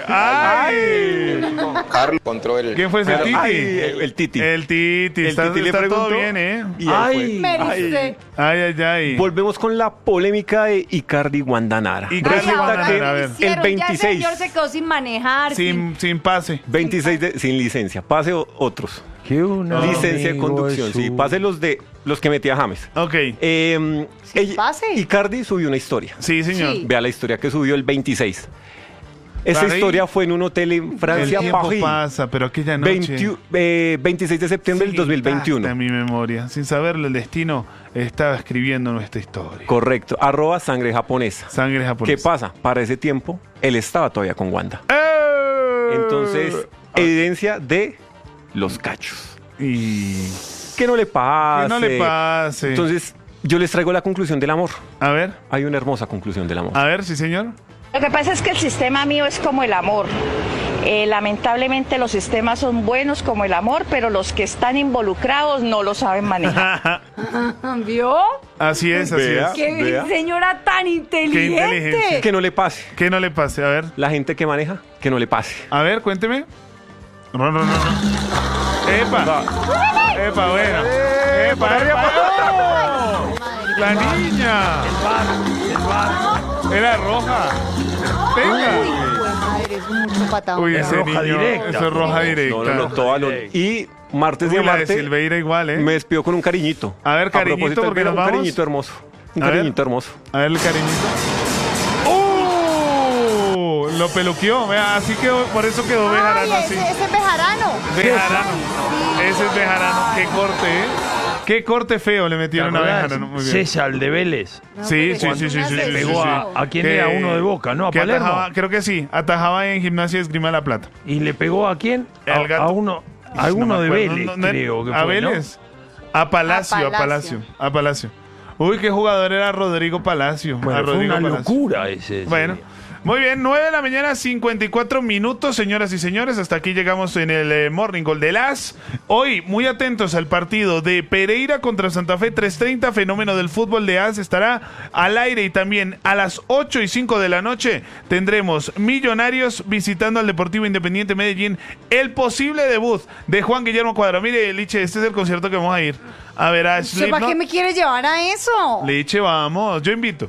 Speaker 2: ¡Ay!
Speaker 12: Carlos control.
Speaker 2: ¿Quién fue ese
Speaker 11: Pero-
Speaker 2: Titi?
Speaker 11: ay, el, el Titi.
Speaker 2: El Titi.
Speaker 11: El
Speaker 2: Está,
Speaker 11: Titi le
Speaker 2: está todo
Speaker 11: preguntó.
Speaker 2: bien, ¿eh?
Speaker 11: Y ahí
Speaker 1: Ay,
Speaker 11: fue.
Speaker 10: Merice.
Speaker 2: Ay, ay, ay.
Speaker 11: Volvemos con la polémica de Icardi Guandanara.
Speaker 2: Icardi
Speaker 10: Ay,
Speaker 2: Resulta
Speaker 10: ahora,
Speaker 2: que-
Speaker 10: ¿qué
Speaker 2: a ver.
Speaker 10: hicieron?
Speaker 11: El veintiséis.
Speaker 10: Ya el señor se quedó sin manejar. sin-
Speaker 2: Sin, sin pase.
Speaker 11: veintiséis de- sin licencia. Pase o- otros.
Speaker 1: Que una
Speaker 11: Licencia de
Speaker 1: amigo
Speaker 11: conducción.
Speaker 1: es
Speaker 11: Sí,
Speaker 1: un-
Speaker 11: pase los de los que metía James.
Speaker 2: Ok.
Speaker 11: Eh,
Speaker 10: Sin
Speaker 11: ella-
Speaker 10: pase.
Speaker 11: Icardi subió una historia.
Speaker 2: Sí, señor.
Speaker 10: Sí.
Speaker 11: Vea la historia que subió el veintiséis. Esta
Speaker 2: París.
Speaker 11: historia fue en un hotel en
Speaker 2: El
Speaker 11: Francia,
Speaker 2: tiempo
Speaker 11: París.
Speaker 2: pasa, pero aquella noche...
Speaker 11: veinti- eh, veintiséis de septiembre del
Speaker 2: Sí,
Speaker 11: dos mil veintiuno.
Speaker 2: intacta mi memoria. Sin saberlo, el destino estaba escribiendo nuestra historia.
Speaker 11: Correcto. Arroba sangre japonesa.
Speaker 2: Sangre
Speaker 11: ¿Qué
Speaker 2: japonesa.
Speaker 11: pasa? Para ese tiempo, él estaba todavía con Wanda.
Speaker 2: ¡Eh!
Speaker 11: Entonces, evidencia de los cachos.
Speaker 2: Y...
Speaker 11: Que no le pase.
Speaker 2: Que no le pase.
Speaker 11: Entonces, yo les traigo la conclusión del amor.
Speaker 2: A ver,
Speaker 11: Hay una hermosa conclusión del amor.
Speaker 2: a ver, sí, señor.
Speaker 12: Lo que pasa es que el sistema mío es como el amor. Eh, lamentablemente los sistemas son buenos como el amor, pero los que están involucrados no lo saben manejar.
Speaker 4: ¿Vio?
Speaker 2: Así es, así
Speaker 11: Vea.
Speaker 2: es.
Speaker 4: Qué
Speaker 11: Vea.
Speaker 4: señora tan
Speaker 2: Qué
Speaker 4: inteligente.
Speaker 2: inteligencia.
Speaker 11: Que no le pase.
Speaker 2: Que no le pase, a ver.
Speaker 11: La gente que maneja, que no le pase.
Speaker 2: A ver, cuénteme. No, no, no, no. Epa. Epa, bueno. Epa, epa. ¡Oh! La niña.
Speaker 1: El bar, el bar.
Speaker 2: Era roja. Venga.
Speaker 4: Madre, es mucho patado.
Speaker 2: Uy,
Speaker 1: Es
Speaker 2: ese
Speaker 1: roja
Speaker 2: niño,
Speaker 1: directa.
Speaker 2: eso es roja directa.
Speaker 11: No, no, no, todo balón. Y martes de
Speaker 2: Uy, la de
Speaker 11: Marte
Speaker 2: Silveira igual, ¿eh?
Speaker 11: me despido con un cariñito.
Speaker 2: A ver, cariñito,
Speaker 11: propósito del
Speaker 2: porque
Speaker 11: video,
Speaker 2: nos
Speaker 11: un
Speaker 2: vamos.
Speaker 11: cariñito hermoso. Un
Speaker 2: A ver.
Speaker 11: cariñito hermoso.
Speaker 2: A ver el cariñito. ¡Uh! Lo peluqueó, vea, así quedó, por eso quedó
Speaker 4: Ay,
Speaker 2: Bejarano así.
Speaker 4: ese, ese bejarano.
Speaker 2: Bejarano. Ese es Bejarano. Qué corte, ¿eh? Qué corte feo le metieron a Bejarano. Muy bien.
Speaker 1: César de Vélez.
Speaker 2: Sí, sí, sí, sí, sí,
Speaker 1: Le
Speaker 2: sí,
Speaker 1: pegó
Speaker 2: sí,
Speaker 1: a,
Speaker 2: sí.
Speaker 1: a quién
Speaker 2: Que-
Speaker 1: era uno de Boca, ¿no? A
Speaker 2: que
Speaker 1: Palermo.
Speaker 2: atajaba- creo que sí, atajaba en Gimnasia Esgrima de la Plata.
Speaker 1: ¿Y le pegó a quién? A,
Speaker 2: El gato.
Speaker 1: a uno, a
Speaker 2: No
Speaker 1: uno
Speaker 2: me
Speaker 1: de
Speaker 2: acuerdo,
Speaker 1: Vélez,
Speaker 2: no, no,
Speaker 1: creo que
Speaker 2: ¿A
Speaker 1: fue, ¿no?
Speaker 2: Vélez? A Palacio, a
Speaker 4: A
Speaker 2: Palacio,
Speaker 4: Palacio.
Speaker 2: a Palacio. Uy, qué jugador era Rodrigo Palacio.
Speaker 1: Bueno,
Speaker 2: a
Speaker 1: fue
Speaker 2: Rodrigo
Speaker 1: una
Speaker 2: Palacio.
Speaker 1: locura ese. ese
Speaker 2: Bueno,
Speaker 1: día.
Speaker 2: muy bien, nueve de la mañana, cincuenta y cuatro minutos, señoras y señores. Hasta aquí llegamos en el eh, Morning Call de las. Hoy, muy atentos al partido de Pereira contra Santa Fe, tres treinta, fenómeno del fútbol de A S estará al aire. Y también a las ocho y cinco de la noche tendremos Millonarios visitando al Deportivo Independiente Medellín. El posible debut de Juan Guillermo Cuadrado. Mire, Liche, este es el concierto que vamos a ir a ver a
Speaker 4: ¿Para
Speaker 2: Slipknot.
Speaker 4: qué me quieres llevar a eso?
Speaker 2: Liche, vamos, yo invito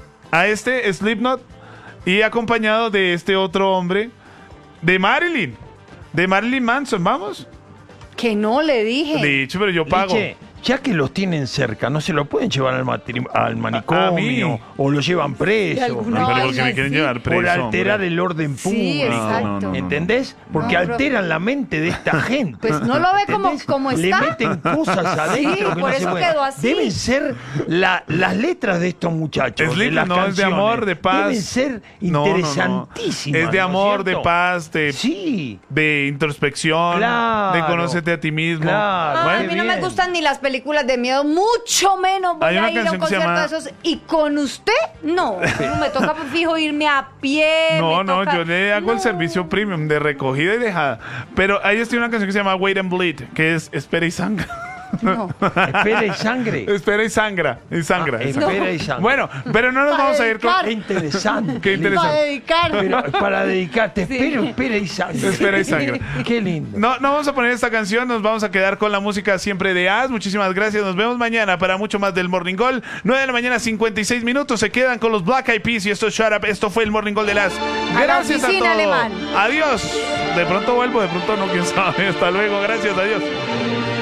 Speaker 2: a este Slipknot y acompañado de este otro hombre, de Marilyn, de Marilyn Manson, vamos.
Speaker 4: Que no le dije.
Speaker 2: Dicho, pero yo pago.
Speaker 1: Liche, ya que los tienen cerca, ¿no se lo pueden llevar al, matri- al manicomio?
Speaker 2: A- a mí.
Speaker 1: O lo llevan preso.
Speaker 4: De alguna
Speaker 2: No, pero
Speaker 4: vaina
Speaker 2: porque me quieren
Speaker 4: así.
Speaker 2: llevar preso.
Speaker 1: Por alterar
Speaker 2: hombre.
Speaker 1: el orden público.
Speaker 4: Sí, exacto.
Speaker 2: No, no, no.
Speaker 1: ¿Entendés? Porque
Speaker 4: No, pero-
Speaker 1: alteran la mente de esta gente.
Speaker 4: Pues no lo ve como,
Speaker 1: ¿Entendés?
Speaker 4: como
Speaker 1: Le
Speaker 4: está.
Speaker 1: meten cosas adentro.
Speaker 4: Sí,
Speaker 1: que
Speaker 4: por
Speaker 1: no se
Speaker 4: eso
Speaker 1: pueden.
Speaker 4: quedó así.
Speaker 1: Deben ser la- las letras de estos muchachos.
Speaker 2: Slipknot
Speaker 1: de las
Speaker 2: no es de
Speaker 1: canciones.
Speaker 2: amor, de paz.
Speaker 1: Deben ser
Speaker 2: No, no, no.
Speaker 1: interesantísimas.
Speaker 2: Es de
Speaker 1: ¿no
Speaker 2: amor, de
Speaker 1: cierto?
Speaker 2: paz, de,
Speaker 1: Sí.
Speaker 2: de introspección,
Speaker 1: Claro.
Speaker 2: de conócete a ti mismo.
Speaker 1: Claro.
Speaker 4: Ah, a
Speaker 1: Qué
Speaker 4: mí no me
Speaker 1: bien.
Speaker 4: gustan ni las películas de miedo, mucho menos voy
Speaker 2: Hay una
Speaker 4: a ir a un
Speaker 2: canción que se
Speaker 4: concierto
Speaker 2: llama-
Speaker 4: de esos. Y con usted, no. No, me toca fijo irme a pie.
Speaker 2: No,
Speaker 4: me
Speaker 2: no,
Speaker 4: toca-
Speaker 2: yo le hago el
Speaker 4: No.
Speaker 2: servicio premium de recogida y dejada. Pero ahí está una canción que se llama Wait and Bleed, que es Espera y Sangra.
Speaker 4: No.
Speaker 1: Espera y sangre.
Speaker 2: Espera y sangra. Y sangra.
Speaker 1: Ah,
Speaker 2: y sangra.
Speaker 1: espera y sangra.
Speaker 2: Bueno, pero no nos
Speaker 4: Para
Speaker 2: vamos a ir con.
Speaker 4: dedicar.
Speaker 1: Qué interesante.
Speaker 2: Qué interesante.
Speaker 4: Para dedicar.
Speaker 1: Pero para dedicarte,
Speaker 4: Sí.
Speaker 1: espera, espera y sangre.
Speaker 2: Espera y sangre.
Speaker 1: Qué lindo.
Speaker 2: No, no vamos a poner esta canción, nos vamos a quedar con la música siempre de As. Muchísimas gracias, nos vemos mañana para mucho más del Morning Call. nueve de la mañana, cincuenta y seis minutos, se quedan con los Black Eyed Peas y esto es Shut Up. Esto fue el Morning Call de Las.
Speaker 4: A la
Speaker 2: Gracias a,
Speaker 4: oficina,
Speaker 2: todos.
Speaker 4: Alemán.
Speaker 2: Adiós. De pronto vuelvo, de pronto no, quién sabe. Hasta luego, gracias, adiós.